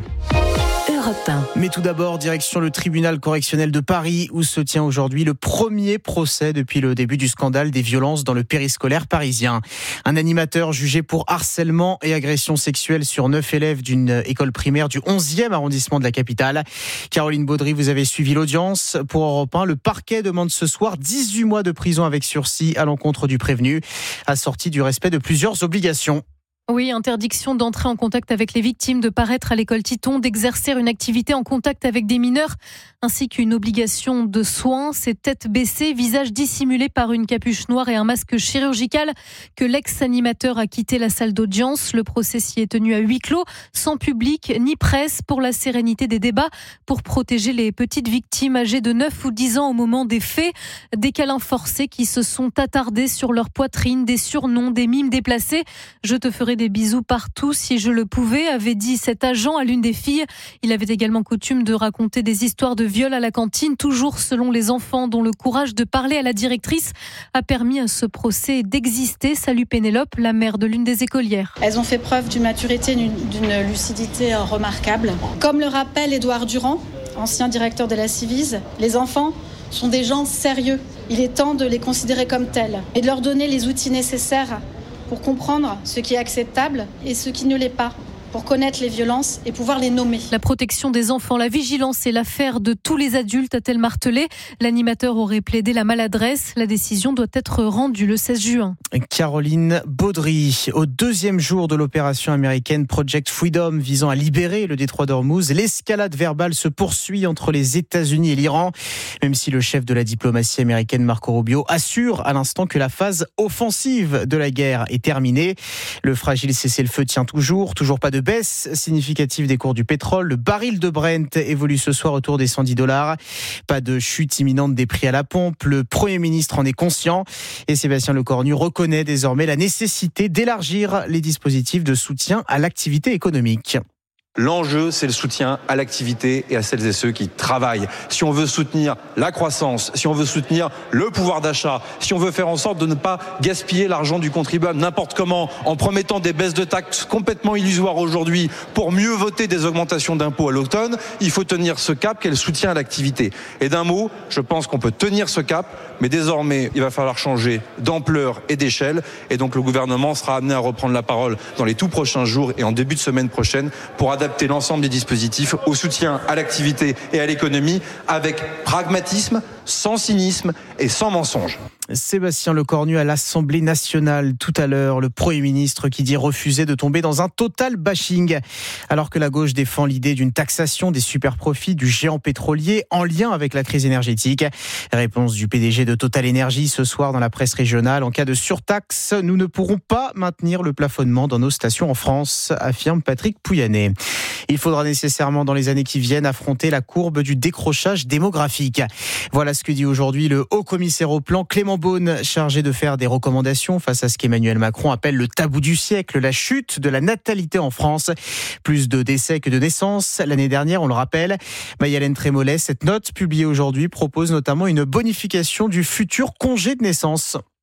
Mais tout d'abord, direction le tribunal correctionnel de Paris où se tient aujourd'hui le premier procès depuis le début du scandale des violences dans le périscolaire parisien. Un animateur jugé pour harcèlement et agression sexuelle sur 9 élèves d'une école primaire du 11e arrondissement de la capitale. Caroline Baudry, vous avez suivi l'audience pour Europe 1. Le parquet demande ce soir 18 mois de prison avec sursis à l'encontre du prévenu, assorti du respect de plusieurs obligations. Oui, interdiction d'entrer en contact avec les victimes, de paraître à l'école Titon, d'exercer une activité en contact avec des mineurs, ainsi qu'une obligation de soins. C'est tête baissée, visage dissimulé par une capuche noire et un masque chirurgical que l'ex-animateur a quitté la salle d'audience. Le procès s'y est tenu à huis clos, sans public ni presse, pour la sérénité des débats, pour protéger les petites victimes âgées de 9 ou 10 ans au moment des faits. Des câlins forcés qui se sont attardés sur leur poitrine, des surnoms, des mimes déplacés. Je te ferai des bisous partout si je le pouvais, avait dit cet agent à l'une des filles. Il avait également coutume de raconter des histoires de viol à la cantine, toujours selon les enfants, dont le courage de parler à la directrice a permis à ce procès d'exister. Salut Pénélope, la mère de l'une des écolières. Elles ont fait preuve d'une maturité, d'une lucidité remarquable. Comme le rappelle Édouard Durand, ancien directeur de la Civise, les enfants sont des gens sérieux. Il est temps de les considérer comme tels et de leur donner les outils nécessaires pour comprendre ce qui est acceptable et ce qui ne l'est pas, pour connaître les violences et pouvoir les nommer. La protection des enfants, la vigilance est l'affaire de tous les adultes, a-t-elle martelé. L'animateur aurait plaidé la maladresse. La décision doit être rendue le 16 juin. Caroline Baudry, au deuxième jour de l'opération américaine Project Freedom visant à libérer le détroit d'Ormuz, l'escalade verbale se poursuit entre les États-Unis et l'Iran, même si le chef de la diplomatie américaine Marco Rubio assure à l'instant que la phase offensive de la guerre est terminée. Le fragile cessez-le-feu tient toujours pas de baisse significative des cours du pétrole. Le baril de Brent évolue ce soir autour des $110. Pas de chute imminente des prix à la pompe. Le Premier ministre en est conscient et Sébastien Lecornu reconnaît désormais la nécessité d'élargir les dispositifs de soutien à l'activité économique. L'enjeu, c'est le soutien à l'activité et à celles et ceux qui travaillent. Si on veut soutenir la croissance, si on veut soutenir le pouvoir d'achat, si on veut faire en sorte de ne pas gaspiller l'argent du contribuable n'importe comment, en promettant des baisses de taxes complètement illusoires aujourd'hui pour mieux voter des augmentations d'impôts à l'automne, il faut tenir ce cap qu'est le soutien à l'activité. Et d'un mot, je pense qu'on peut tenir ce cap, mais désormais, il va falloir changer d'ampleur et d'échelle. Et donc le gouvernement sera amené à reprendre la parole dans les tout prochains jours et en début de semaine prochaine pour adapter l'ensemble des dispositifs au soutien à l'activité et à l'économie avec pragmatisme, sans cynisme et sans mensonge. Sébastien Lecornu à l'Assemblée nationale tout à l'heure, le Premier ministre qui dit refuser de tomber dans un total bashing, alors que la gauche défend l'idée d'une taxation des superprofits du géant pétrolier en lien avec la crise énergétique. Réponse du PDG de Total Énergie ce soir dans la presse régionale: en cas de surtaxe, nous ne pourrons pas maintenir le plafonnement dans nos stations en France, affirme Patrick Pouyanné. Il faudra nécessairement dans les années qui viennent affronter la courbe du décrochage démographique. Voilà ce que dit aujourd'hui le haut-commissaire au plan Clément Beaune, chargé de faire des recommandations face à ce qu'Emmanuel Macron appelle le tabou du siècle, la chute de la natalité en France. Plus de décès que de naissances l'année dernière, on le rappelle. Maï-Hélène Trémollet, cette note publiée aujourd'hui propose notamment une bonification du futur congé de naissance.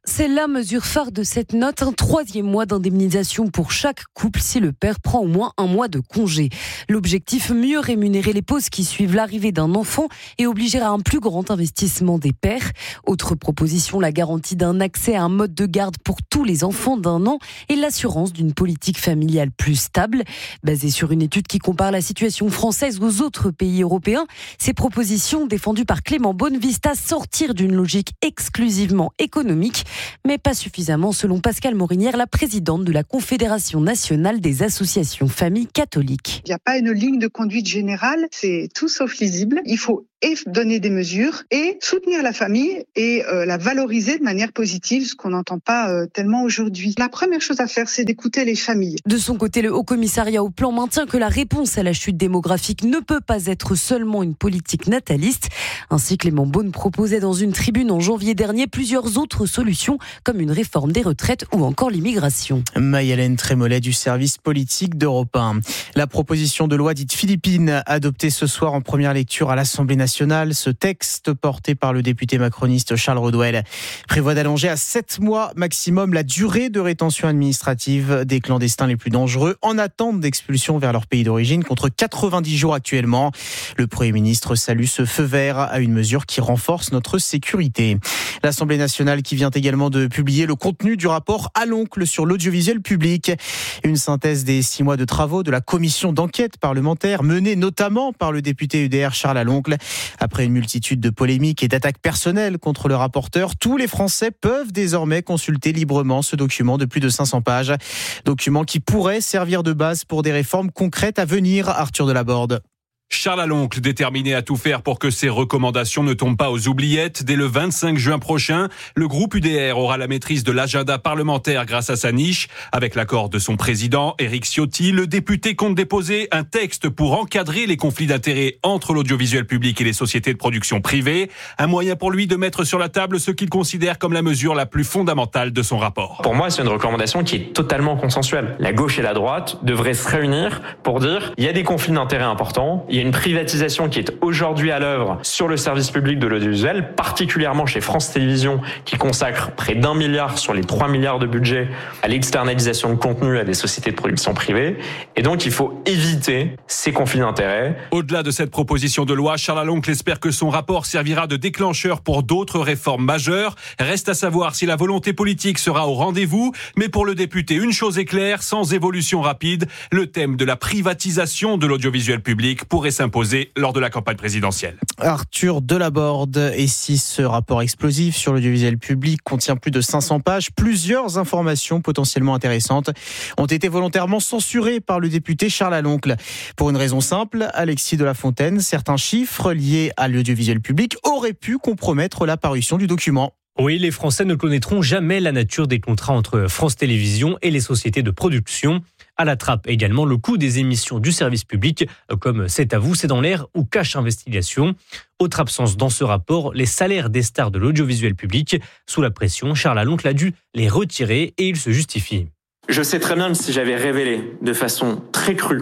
C'est la mesure phare de cette note, un 3e mois d'indemnisation pour chaque couple si le père prend au moins un mois de congé. L'objectif, mieux rémunérer les pauses qui suivent l'arrivée d'un enfant et obliger à un plus grand investissement des pères. Autre proposition, la garantie d'un accès à un mode de garde pour tous les enfants d'1 an et l'assurance d'une politique familiale plus stable. Basée sur une étude qui compare la situation française aux autres pays européens, ces propositions défendues par Clément Beaune visent à sortir d'une logique exclusivement économique, mais pas suffisamment selon Pascale Morinière, la présidente de la Confédération nationale des associations familles catholiques. Il n'y a pas une ligne de conduite générale, c'est tout sauf lisible. Il faut donner des mesures et soutenir la famille et la valoriser de manière positive, ce qu'on n'entend pas tellement aujourd'hui. La première chose à faire, c'est d'écouter les familles. De son côté, le Haut Commissariat au Plan maintient que la réponse à la chute démographique ne peut pas être seulement une politique nataliste. Ainsi, Clément Beaune proposait dans une tribune en janvier dernier plusieurs autres solutions, comme une réforme des retraites ou encore l'immigration. Maï-Hélène Trémollet du service politique d'Europe 1. La proposition de loi dite Philippine, adoptée ce soir en première lecture à l'Assemblée nationale. Ce texte, porté par le député macroniste Charles Rodwell, prévoit d'allonger à 7 mois maximum la durée de rétention administrative des clandestins les plus dangereux en attente d'expulsion vers leur pays d'origine, contre 90 jours actuellement. Le Premier ministre salue ce feu vert à une mesure qui renforce notre sécurité. L'Assemblée nationale qui vient également de publier le contenu du rapport à l'oncle sur l'audiovisuel public. Une synthèse des 6 mois de travaux de la commission d'enquête parlementaire menée notamment par le député UDR Charles Aloncle. Après une multitude de polémiques et d'attaques personnelles contre le rapporteur, tous les Français peuvent désormais consulter librement ce document de plus de 500 pages. Document qui pourrait servir de base pour des réformes concrètes à venir. Arthur Delaborde. Charles Aloncle, déterminé à tout faire pour que ses recommandations ne tombent pas aux oubliettes. Dès le 25 juin prochain, le groupe UDR aura la maîtrise de l'agenda parlementaire grâce à sa niche. Avec l'accord de son président, Éric Ciotti, le député compte déposer un texte pour encadrer les conflits d'intérêts entre l'audiovisuel public et les sociétés de production privées. Un moyen pour lui de mettre sur la table ce qu'il considère comme la mesure la plus fondamentale de son rapport. Pour moi, c'est une recommandation qui est totalement consensuelle. La gauche et la droite devraient se réunir pour dire il y a des conflits d'intérêts importants. Il y a une privatisation qui est aujourd'hui à l'œuvre sur le service public de l'audiovisuel, particulièrement chez France Télévisions, qui consacre près d'1 milliard sur les 3 milliards de budget à l'externalisation de contenu à des sociétés de production privées. Et donc, il faut éviter ces conflits d'intérêts. Au-delà de cette proposition de loi, Charles Aloncle espère que son rapport servira de déclencheur pour d'autres réformes majeures. Reste à savoir si la volonté politique sera au rendez-vous. Mais pour le député, une chose est claire, sans évolution rapide, le thème de la privatisation de l'audiovisuel public pourrait s'imposer lors de la campagne présidentielle. Arthur Delaborde. Et si ce rapport explosif sur l'audiovisuel public contient plus de 500 pages, plusieurs informations potentiellement intéressantes ont été volontairement censurées par le député Charles Aloncle. Pour une raison simple, Alexis de la Fontaine, certains chiffres liés à l'audiovisuel public auraient pu compromettre la parution du document. Oui, les Français ne connaîtront jamais la nature des contrats entre France Télévisions et les sociétés de production. À la trappe également le coût des émissions du service public, comme C'est à vous, c'est dans l'air ou Cache Investigation. Autre absence dans ce rapport, les salaires des stars de l'audiovisuel public. Sous la pression, Charles Aloncle a dû les retirer et il se justifie. Je sais très bien que si j'avais révélé de façon très crue,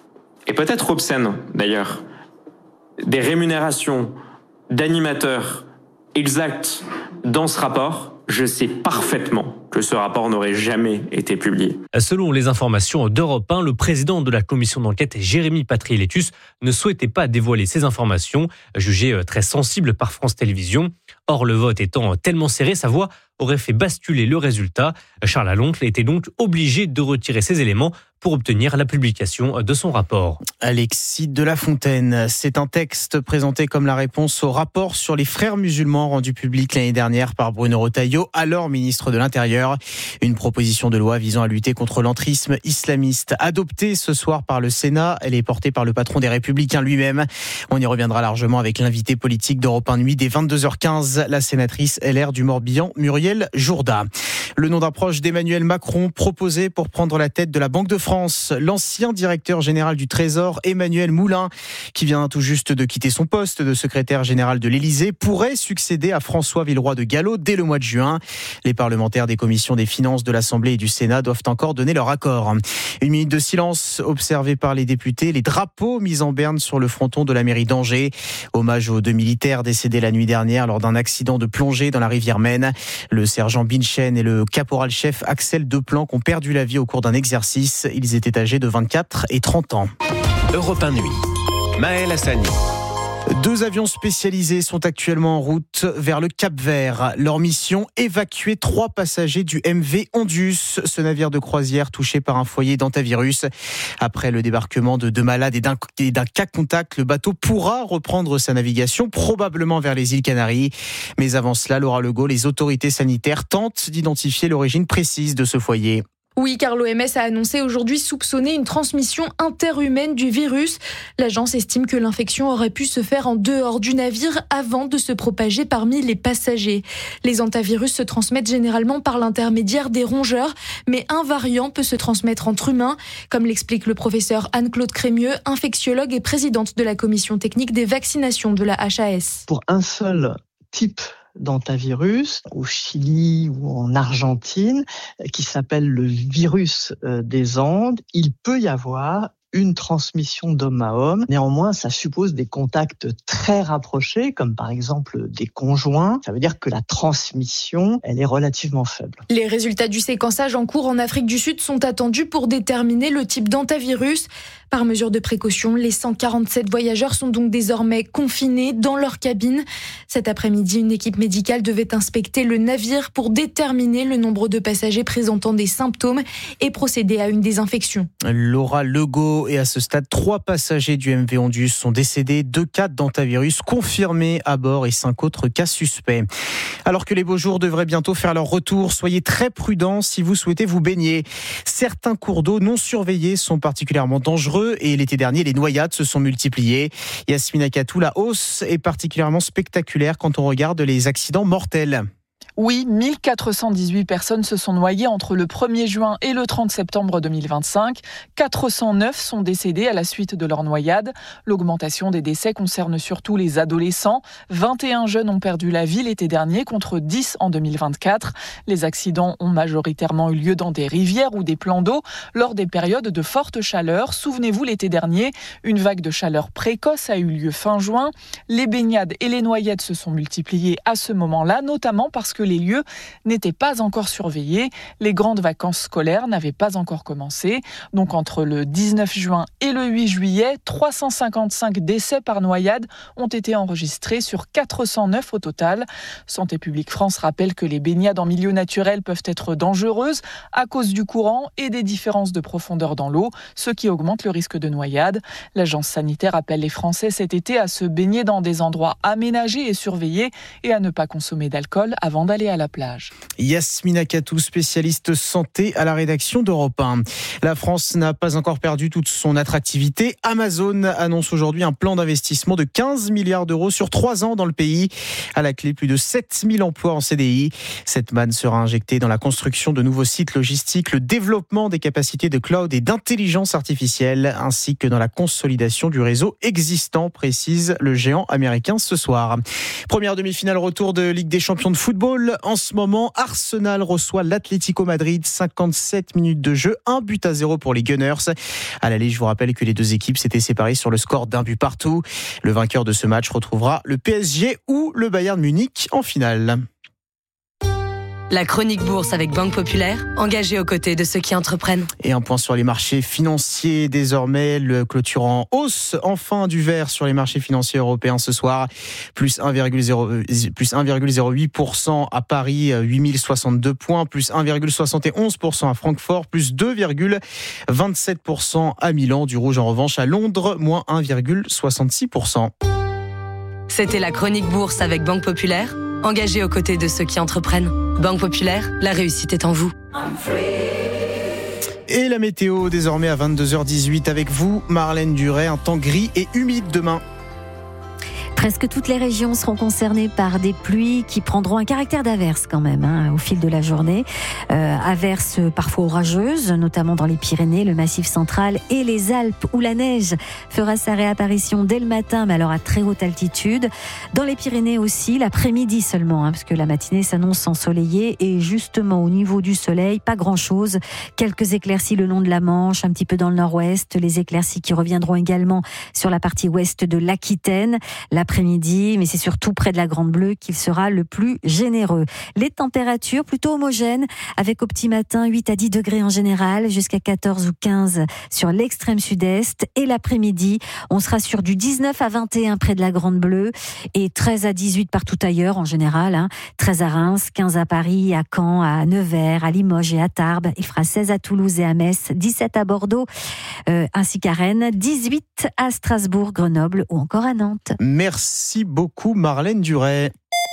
et peut-être obscène d'ailleurs, des rémunérations d'animateurs exactes dans ce rapport, je sais parfaitement que ce rapport n'aurait jamais été publié. Selon les informations d'Europe 1, le président de la commission d'enquête, Jérémy Patriélétus, ne souhaitait pas dévoiler ces informations, jugées très sensibles par France Télévisions. Or, le vote étant tellement serré, sa voix aurait fait basculer le résultat. Charles Aloncle était donc obligé de retirer ces éléments pour obtenir la publication de son rapport. Alexis de la Fontaine, c'est un texte présenté comme la réponse au rapport sur les frères musulmans rendu public l'année dernière par Bruno Retailleau, alors ministre de l'Intérieur. Une proposition de loi visant à lutter contre l'entrisme islamiste, adoptée ce soir par le Sénat. Elle est portée par le patron des Républicains lui-même. On y reviendra largement avec l'invité politique d'Europe 1 Nuit dès 22h15, la sénatrice LR du Morbihan, Muriel Jourda. Le nom d'un proche d'Emmanuel Macron proposé pour prendre la tête de la Banque de France. L'ancien directeur général du Trésor, Emmanuel Moulin, qui vient tout juste de quitter son poste de secrétaire général de l'Élysée, pourrait succéder à François Villeroy de Galhau dès le mois de juin. Les parlementaires des commissions commissions des finances de l'Assemblée et du Sénat doivent encore donner leur accord. Une minute de silence observée par les députés. Les drapeaux mis en berne sur le fronton de la mairie d'Angers. Hommage aux 2 militaires décédés la nuit dernière lors d'un accident de plongée dans la rivière Maine. Le sergent Binchen et le caporal-chef Axel Deplanque ont perdu la vie au cours d'un exercice. Ils étaient âgés de 24 et 30 ans. Europe 1 Nuit. Maël Hassani. 2 avions spécialisés sont actuellement en route vers le Cap-Vert. Leur mission, évacuer 3 passagers du MV Ondius, ce navire de croisière touché par un foyer d'hantavirus. Après le débarquement de 2 malades et d'un cas contact, le bateau pourra reprendre sa navigation, probablement vers les îles Canaries. Mais avant cela, Laura Legault, les autorités sanitaires tentent d'identifier l'origine précise de ce foyer. Oui, car l'OMS a annoncé aujourd'hui soupçonner une transmission interhumaine du virus. L'agence estime que l'infection aurait pu se faire en dehors du navire avant de se propager parmi les passagers. Les hantavirus se transmettent généralement par l'intermédiaire des rongeurs, mais un variant peut se transmettre entre humains, comme l'explique le professeur Anne-Claude Crémieux, infectiologue et présidente de la commission technique des vaccinations de la HAS. Pour un seul type d'hantavirus, au Chili ou en Argentine, qui s'appelle le virus des Andes, il peut y avoir une transmission d'homme à homme. Néanmoins, ça suppose des contacts très rapprochés, comme par exemple des conjoints. Ça veut dire que la transmission, elle est relativement faible. Les résultats du séquençage en cours en Afrique du Sud sont attendus pour déterminer le type d'hantavirus. Par mesure de précaution, les 147 voyageurs sont donc désormais confinés dans leur cabine. Cet après-midi, une équipe médicale devait inspecter le navire pour déterminer le nombre de passagers présentant des symptômes et procéder à une désinfection. Laura Legault, et à ce stade, 3 passagers du MV Ondius sont décédés, 2 cas d'hantavirus confirmés à bord et 5 autres cas suspects. Alors que les beaux jours devraient bientôt faire leur retour, soyez très prudents si vous souhaitez vous baigner. Certains cours d'eau non surveillés sont particulièrement dangereux et l'été dernier, les noyades se sont multipliées. Yasmina Katou, la hausse est particulièrement spectaculaire quand on regarde les accidents mortels. Oui, 1418 personnes se sont noyées entre le 1er juin et le 30 septembre 2025. 409 sont décédés à la suite de leur noyade. L'augmentation des décès concerne surtout les adolescents. 21 jeunes ont perdu la vie l'été dernier contre 10 en 2024. Les accidents ont majoritairement eu lieu dans des rivières ou des plans d'eau lors des périodes de forte chaleur. Souvenez-vous, l'été dernier, une vague de chaleur précoce a eu lieu fin juin. Les baignades et les noyades se sont multipliées à ce moment-là, notamment parce que les lieux n'étaient pas encore surveillés. Les grandes vacances scolaires n'avaient pas encore commencé. Donc entre le 19 juin et le 8 juillet, 355 décès par noyade ont été enregistrés sur 409 au total. Santé publique France rappelle que les baignades en milieu naturel peuvent être dangereuses à cause du courant et des différences de profondeur dans l'eau, ce qui augmente le risque de noyade. L'agence sanitaire appelle les Français cet été à se baigner dans des endroits aménagés et surveillés et à ne pas consommer d'alcool avant d'aller à la plage. Yasmina Katou, spécialiste santé à la rédaction d'Europe 1. La France n'a pas encore perdu toute son attractivité. Amazon annonce aujourd'hui un plan d'investissement de 15 milliards d'euros sur 3 ans dans le pays. À la clé, plus de 7000 emplois en CDI. Cette manne sera injectée dans la construction de nouveaux sites logistiques, le développement des capacités de cloud et d'intelligence artificielle, ainsi que dans la consolidation du réseau existant, précise le géant américain ce soir. Première demi-finale retour de Ligue des Champions de football. En ce moment, Arsenal reçoit l'Atlético Madrid, 57 minutes de jeu, 1-0 pour les Gunners. À l'aller, je vous rappelle que les 2 équipes s'étaient séparées sur le score d'1 but partout. Le vainqueur de ce match retrouvera le PSG ou le Bayern Munich en finale. La chronique bourse avec Banque Populaire, engagée aux côtés de ceux qui entreprennent. Et un point sur les marchés financiers désormais, le clôture en hausse enfin du vert sur les marchés financiers européens ce soir, plus 1,08% à Paris, 8062 points, plus 1,71% à Francfort, plus 2,27% à Milan, du rouge en revanche à Londres, moins 1,66%. C'était la chronique bourse avec Banque Populaire, engagée aux côtés de ceux qui entreprennent. Banque Populaire, la réussite est en vous. Et la météo désormais à 22h18 avec vous, Marlène Duret, un temps gris et humide demain. Presque toutes les régions seront concernées par des pluies qui prendront un caractère d'averse quand même au fil de la journée. Averses parfois orageuses, notamment dans les Pyrénées, le Massif central et les Alpes où la neige fera sa réapparition dès le matin, mais alors à très haute altitude. Dans les Pyrénées aussi, l'après-midi seulement, parce que la matinée s'annonce ensoleillée et justement au niveau du soleil, pas grand-chose. Quelques éclaircies le long de la Manche, un petit peu dans le nord-ouest, les éclaircies qui reviendront également sur la partie ouest de l'Aquitaine. L'après-midi, mais c'est surtout près de la Grande Bleue qu'il sera le plus généreux. Les températures plutôt homogènes, avec au petit matin 8 à 10 degrés en général, jusqu'à 14 ou 15 sur l'extrême sud-est. Et l'après-midi, on sera sur du 19 à 21 près de la Grande Bleue et 13 à 18 partout ailleurs en général. 13 à Reims, 15 à Paris, à Caen, à Nevers, à Limoges et à Tarbes. Il fera 16 à Toulouse et à Metz, 17 à Bordeaux ainsi qu'à Rennes, 18 à Strasbourg, Grenoble ou encore à Nantes. Merci beaucoup Marlène Duret.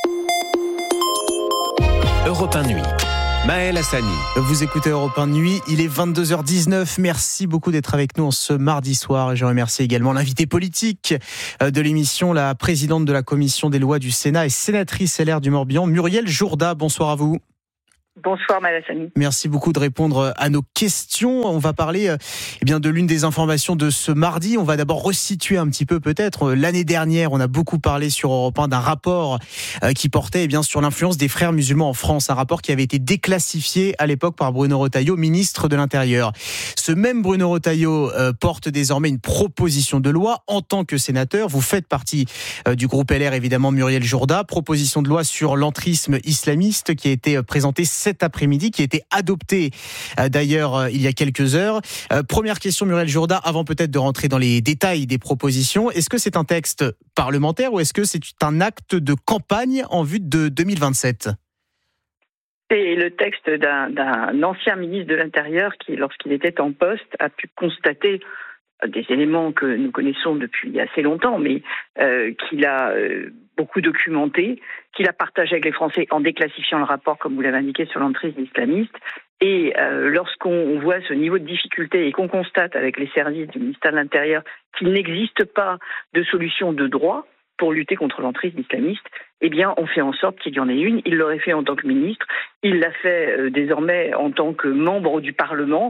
Europe 1 Nuit. Maël Hassani. Vous écoutez Europe 1 Nuit, il est 22h19. Merci beaucoup d'être avec nous ce mardi soir. Et je remercie également l'invité politique de l'émission, la présidente de la commission des lois du Sénat et sénatrice LR du Morbihan, Muriel Jourda. Bonsoir à vous. Bonsoir Malassani. Merci beaucoup de répondre à nos questions. On va parler de l'une des informations de ce mardi. On va d'abord resituer un petit peu peut-être. L'année dernière, on a beaucoup parlé sur Europe 1 d'un rapport qui portait sur l'influence des frères musulmans en France. Un rapport qui avait été déclassifié à l'époque par Bruno Retailleau, ministre de l'Intérieur. Ce même Bruno Retailleau porte désormais une proposition de loi en tant que sénateur. Vous faites partie du groupe LR, évidemment, Muriel Jourda. Proposition de loi sur l'entrisme islamiste qui a été présentée cet après-midi, qui a été adopté d'ailleurs il y a quelques heures. Première question, Muriel Jourda, avant peut-être de rentrer dans les détails des propositions. Est-ce que c'est un texte parlementaire ou est-ce que c'est un acte de campagne en vue de 2027 ? C'est le texte d'un ancien ministre de l'Intérieur qui, lorsqu'il était en poste, a pu constater des éléments que nous connaissons depuis assez longtemps, mais qu'il a beaucoup documenté, qu'il a partagé avec les Français en déclassifiant le rapport, comme vous l'avez indiqué, sur l'entrisme islamiste. Et lorsqu'on voit ce niveau de difficulté et qu'on constate avec les services du ministère de l'Intérieur qu'il n'existe pas de solution de droit pour lutter contre l'entrisme islamiste, eh bien, on fait en sorte qu'il y en ait une. Il l'aurait fait en tant que ministre. Il l'a fait désormais en tant que membre du Parlement.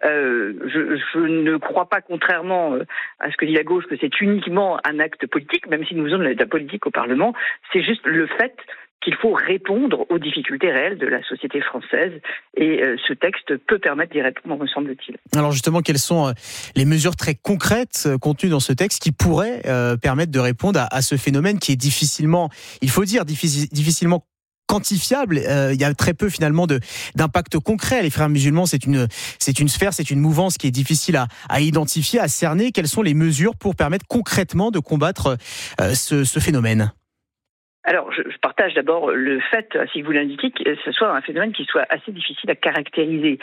Je ne crois pas, contrairement à ce que dit la gauche, que c'est uniquement un acte politique, même si nous faisons de la politique au Parlement. C'est juste le fait qu'il faut répondre aux difficultés réelles de la société française. Et ce texte peut permettre d'y répondre, me semble-t-il. Alors justement, quelles sont les mesures très concrètes contenues dans ce texte qui pourraient permettre de répondre à ce phénomène qui est difficilement, il faut dire, difficilement quantifiable. Il y a très peu finalement d'impact concret. Les frères musulmans, c'est une sphère, c'est une mouvance qui est difficile à identifier, à cerner. Quelles sont les mesures pour permettre concrètement de combattre ce phénomène ? Alors, je partage d'abord le fait, si vous l'indiquez, que ce soit un phénomène qui soit assez difficile à caractériser.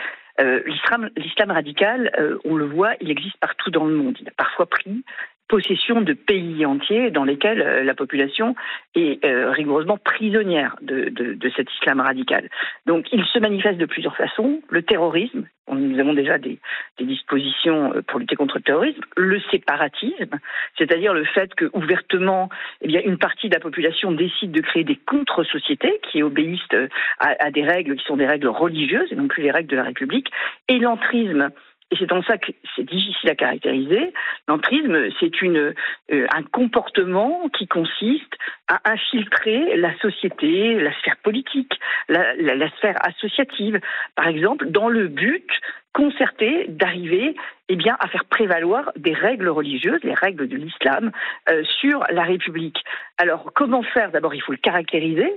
L'islam radical, on le voit, il existe partout dans le monde. Il a parfois pris possession de pays entiers dans lesquels la population est rigoureusement prisonnière de cet islam radical. Donc, il se manifeste de plusieurs façons. Le terrorisme, nous avons déjà des dispositions pour lutter contre le terrorisme. Le séparatisme, c'est-à-dire le fait que ouvertement, une partie de la population décide de créer des contre-sociétés qui obéissent à des règles qui sont des règles religieuses et non plus les règles de la République. Et l'entrisme, et c'est en ça que c'est difficile à caractériser. L'entrisme, c'est un comportement qui consiste à infiltrer la société, la sphère politique, la sphère associative, par exemple, dans le but concerté d'arriver à faire prévaloir des règles religieuses, les règles de l'islam, sur la République. Alors, comment faire ? D'abord, il faut le caractériser.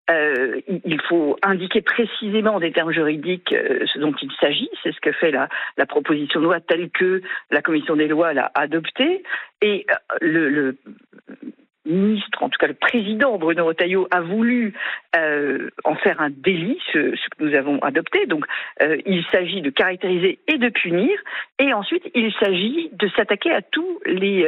Il faut indiquer précisément des termes juridiques ce dont il s'agit. C'est ce que fait la proposition de loi telle que la commission des lois l'a adoptée. Et le ministre, en tout cas le président Bruno Retailleau, a voulu en faire un délit, ce que nous avons adopté. Donc, il s'agit de caractériser et de punir. Et ensuite, il s'agit de s'attaquer à tous les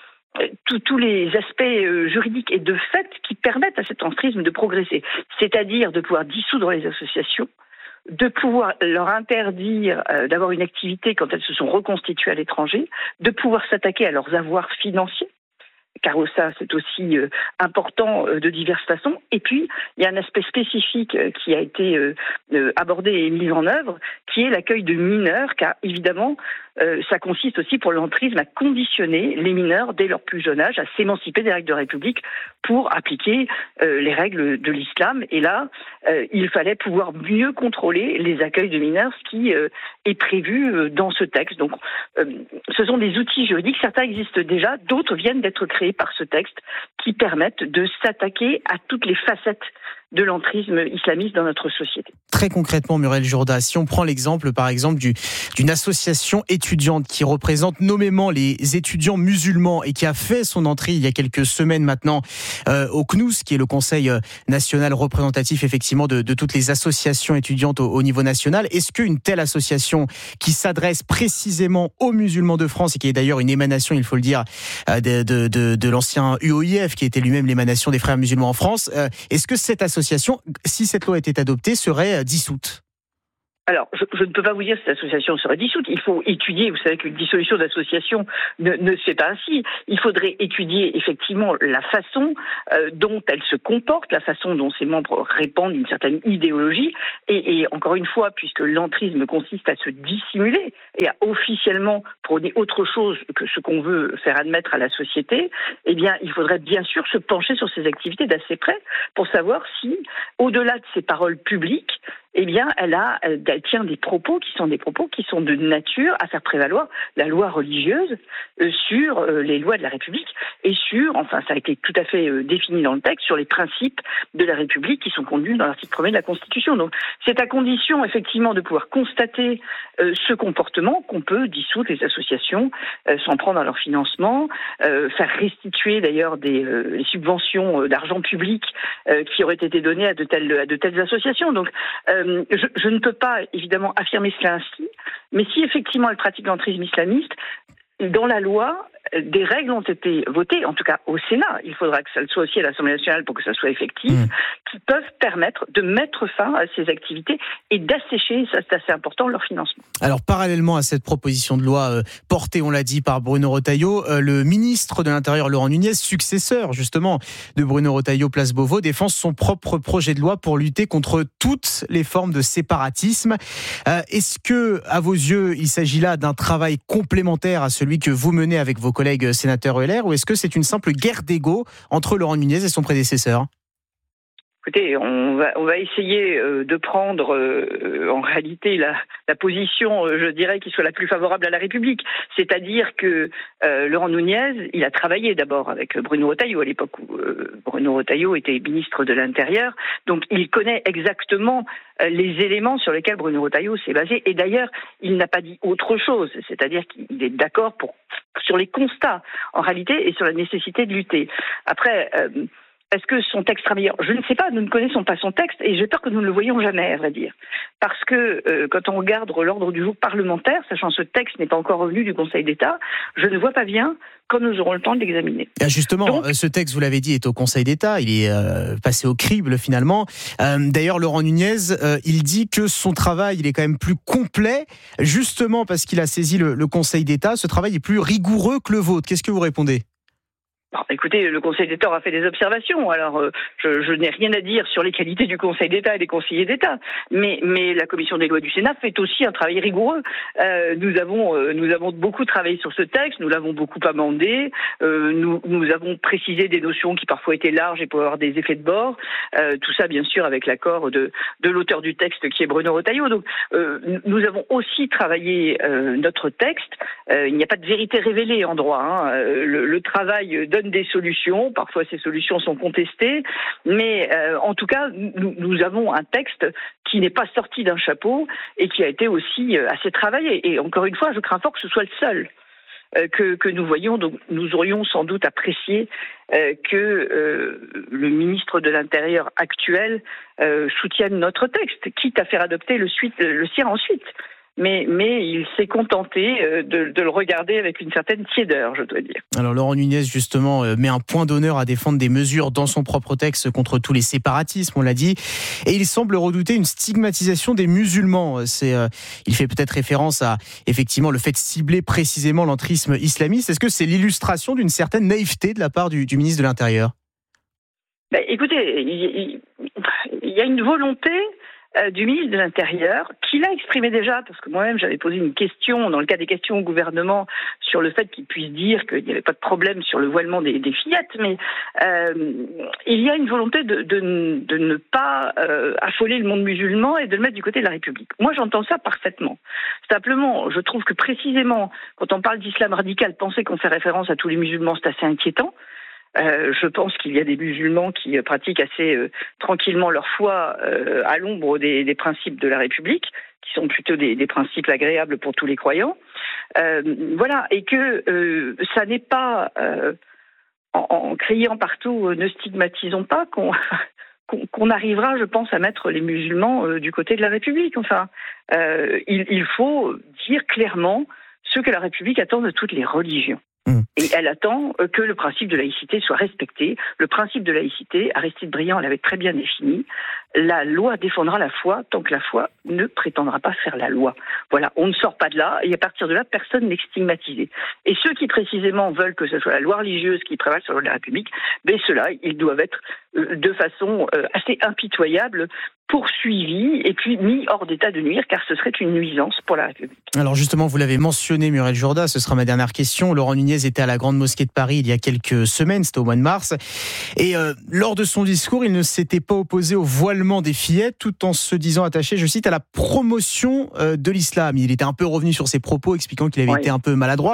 aspects juridiques et de fait qui permettent à cet entrisme de progresser. C'est-à-dire de pouvoir dissoudre les associations, de pouvoir leur interdire d'avoir une activité quand elles se sont reconstituées à l'étranger, de pouvoir s'attaquer à leurs avoirs financiers. car ça c'est aussi important de diverses façons. Et puis, il y a un aspect spécifique qui a été abordé et mis en œuvre, qui est l'accueil de mineurs, car évidemment, ça consiste aussi pour l'entrisme à conditionner les mineurs dès leur plus jeune âge, à s'émanciper des règles de République pour appliquer les règles de l'islam. Et là, il fallait pouvoir mieux contrôler les accueils de mineurs, ce qui est prévu dans ce texte. Donc, ce sont des outils juridiques, certains existent déjà, d'autres viennent d'être créés par ce texte, qui permettent de s'attaquer à toutes les facettes de l'entrisme islamiste dans notre société. Très concrètement, Muriel Jourda, si on prend l'exemple, par exemple, d'une association étudiante qui représente nommément les étudiants musulmans et qui a fait son entrée il y a quelques semaines maintenant au CNUS, qui est le Conseil national représentatif effectivement de toutes les associations étudiantes au niveau national. Est-ce qu'une telle association qui s'adresse précisément aux musulmans de France et qui est d'ailleurs une émanation, il faut le dire, de l'ancien UOIF, qui était lui-même l'émanation des frères musulmans en France, est-ce que cette association, si cette loi était adoptée, serait dissoute? Alors, je ne peux pas vous dire si cette association serait dissoute. Il faut étudier, vous savez qu'une dissolution d'association ne se fait pas ainsi. Il faudrait étudier effectivement la façon dont elle se comporte, la façon dont ses membres répandent une certaine idéologie. Et encore une fois, puisque l'entrisme consiste à se dissimuler et à officiellement prôner autre chose que ce qu'on veut faire admettre à la société, eh bien, il faudrait bien sûr se pencher sur ces activités d'assez près pour savoir si, au-delà de ces paroles publiques, eh bien, elle tient des propos qui sont de nature à faire prévaloir la loi religieuse sur les lois de la République et sur, enfin, ça a été tout à fait défini dans le texte, sur les principes de la République qui sont contenus dans l'article 1er de la Constitution. Donc, c'est à condition, effectivement, de pouvoir constater ce comportement qu'on peut dissoudre les associations, s'en prendre à leur financement, faire restituer d'ailleurs les subventions d'argent public qui auraient été données à de telles associations. Donc, je ne peux pas évidemment affirmer cela ainsi, mais si effectivement elle pratique l'entrisme islamiste, dans la loi, des règles ont été votées, en tout cas au Sénat, il faudra que ça le soit aussi à l'Assemblée nationale pour que ça soit effectif, qui peuvent permettre de mettre fin à ces activités et d'assécher, ça c'est assez important, leur financement. Alors parallèlement à cette proposition de loi portée, on l'a dit, par Bruno Retailleau, le ministre de l'Intérieur, Laurent Nunez, successeur justement de Bruno Retailleau, place Beauvau, défend son propre projet de loi pour lutter contre toutes les formes de séparatisme. Est-ce que, à vos yeux, il s'agit là d'un travail complémentaire à celui que vous menez avec vos collègues sénateurs LR, ou est-ce que c'est une simple guerre d'ego entre Laurent Nunez et son prédécesseur ? Écoutez, on va essayer de prendre en réalité la position, je dirais, qui soit la plus favorable à la République. C'est-à-dire que Laurent Nunez, il a travaillé d'abord avec Bruno Retailleau à l'époque où Bruno Retailleau était ministre de l'Intérieur. Donc il connaît exactement les éléments sur lesquels Bruno Retailleau s'est basé. Et d'ailleurs, il n'a pas dit autre chose. C'est-à-dire qu'il est d'accord sur les constats, en réalité, et sur la nécessité de lutter. Après... Est-ce que son texte sera meilleur ? Je ne sais pas, nous ne connaissons pas son texte et j'ai peur que nous ne le voyions jamais, à vrai dire. Parce que quand on regarde l'ordre du jour parlementaire, sachant que ce texte n'est pas encore revenu du Conseil d'État, je ne vois pas bien quand nous aurons le temps de l'examiner. Justement, donc, ce texte, vous l'avez dit, est au Conseil d'État, il est passé au crible finalement. D'ailleurs, Laurent Nunez, il dit que son travail, il est quand même plus complet, justement parce qu'il a saisi le Conseil d'État. Ce travail est plus rigoureux que le vôtre. Qu'est-ce que vous répondez ? Alors, écoutez, le Conseil d'État aura fait des observations. Alors, je n'ai rien à dire sur les qualités du Conseil d'État et des conseillers d'État, mais la Commission des lois du Sénat fait aussi un travail rigoureux. Nous avons beaucoup travaillé sur ce texte, nous l'avons beaucoup amendé, nous avons précisé des notions qui parfois étaient larges et pouvaient avoir des effets de bord. Tout ça, bien sûr, avec l'accord de l'auteur du texte, qui est Bruno Retailleau. Donc, nous avons aussi travaillé notre texte. Il n'y a pas de vérité révélée en droit. Hein. Le travail donne des solutions, parfois ces solutions sont contestées, mais en tout cas, nous avons un texte qui n'est pas sorti d'un chapeau et qui a été aussi assez travaillé. Et encore une fois, je crains fort que ce soit le seul que nous voyons. Donc, nous aurions sans doute apprécié que le ministre de l'Intérieur actuel soutienne notre texte, quitte à faire adopter le sien ensuite. mais il s'est contenté de le regarder avec une certaine tiédeur, je dois dire. Alors Laurent Nunez, justement, met un point d'honneur à défendre des mesures dans son propre texte contre tous les séparatismes, on l'a dit, et il semble redouter une stigmatisation des musulmans. Il fait peut-être référence à, effectivement, le fait de cibler précisément l'entrisme islamiste. Est-ce que c'est l'illustration d'une certaine naïveté de la part du ministre de l'Intérieur ? Écoutez, il y a une volonté du ministre de l'Intérieur, qui l'a exprimé déjà, parce que moi-même j'avais posé une question, dans le cas des questions au gouvernement, sur le fait qu'il puisse dire qu'il n'y avait pas de problème sur le voilement des fillettes, mais il y a une volonté de ne pas affoler le monde musulman et de le mettre du côté de la République. Moi j'entends ça parfaitement. Simplement, je trouve que précisément, quand on parle d'islam radical, penser qu'on fait référence à tous les musulmans, c'est assez inquiétant. Je pense qu'il y a des musulmans qui pratiquent assez tranquillement leur foi à l'ombre des principes de la République, qui sont plutôt des principes agréables pour tous les croyants. Voilà, et que ça n'est pas en criant partout ne stigmatisons pas qu'on arrivera, je pense, à mettre les musulmans du côté de la République. Enfin, il faut dire clairement ce que la République attend de toutes les religions. Et elle attend que le principe de laïcité soit respecté. Le principe de laïcité, Aristide Briand l'avait très bien défini, la loi défendra la foi tant que la foi ne prétendra pas faire la loi. Voilà, on ne sort pas de là, et à partir de là, personne n'est stigmatisé. Et ceux qui précisément veulent que ce soit la loi religieuse qui prévale sur la République, ceux-là, ils doivent être de façon assez impitoyable poursuivis et puis mis hors d'état de nuire, car ce serait une nuisance pour la République. Alors justement, vous l'avez mentionné, Muriel Jourda, ce sera ma dernière question. Laurent Nunez était à la Grande Mosquée de Paris il y a quelques semaines, c'était au mois de mars, et lors de son discours, il ne s'était pas opposé au voilement des fillettes, tout en se disant attaché, je cite, à la promotion de l'islam. Il était un peu revenu sur ses propos, expliquant qu'il avait été un peu maladroit.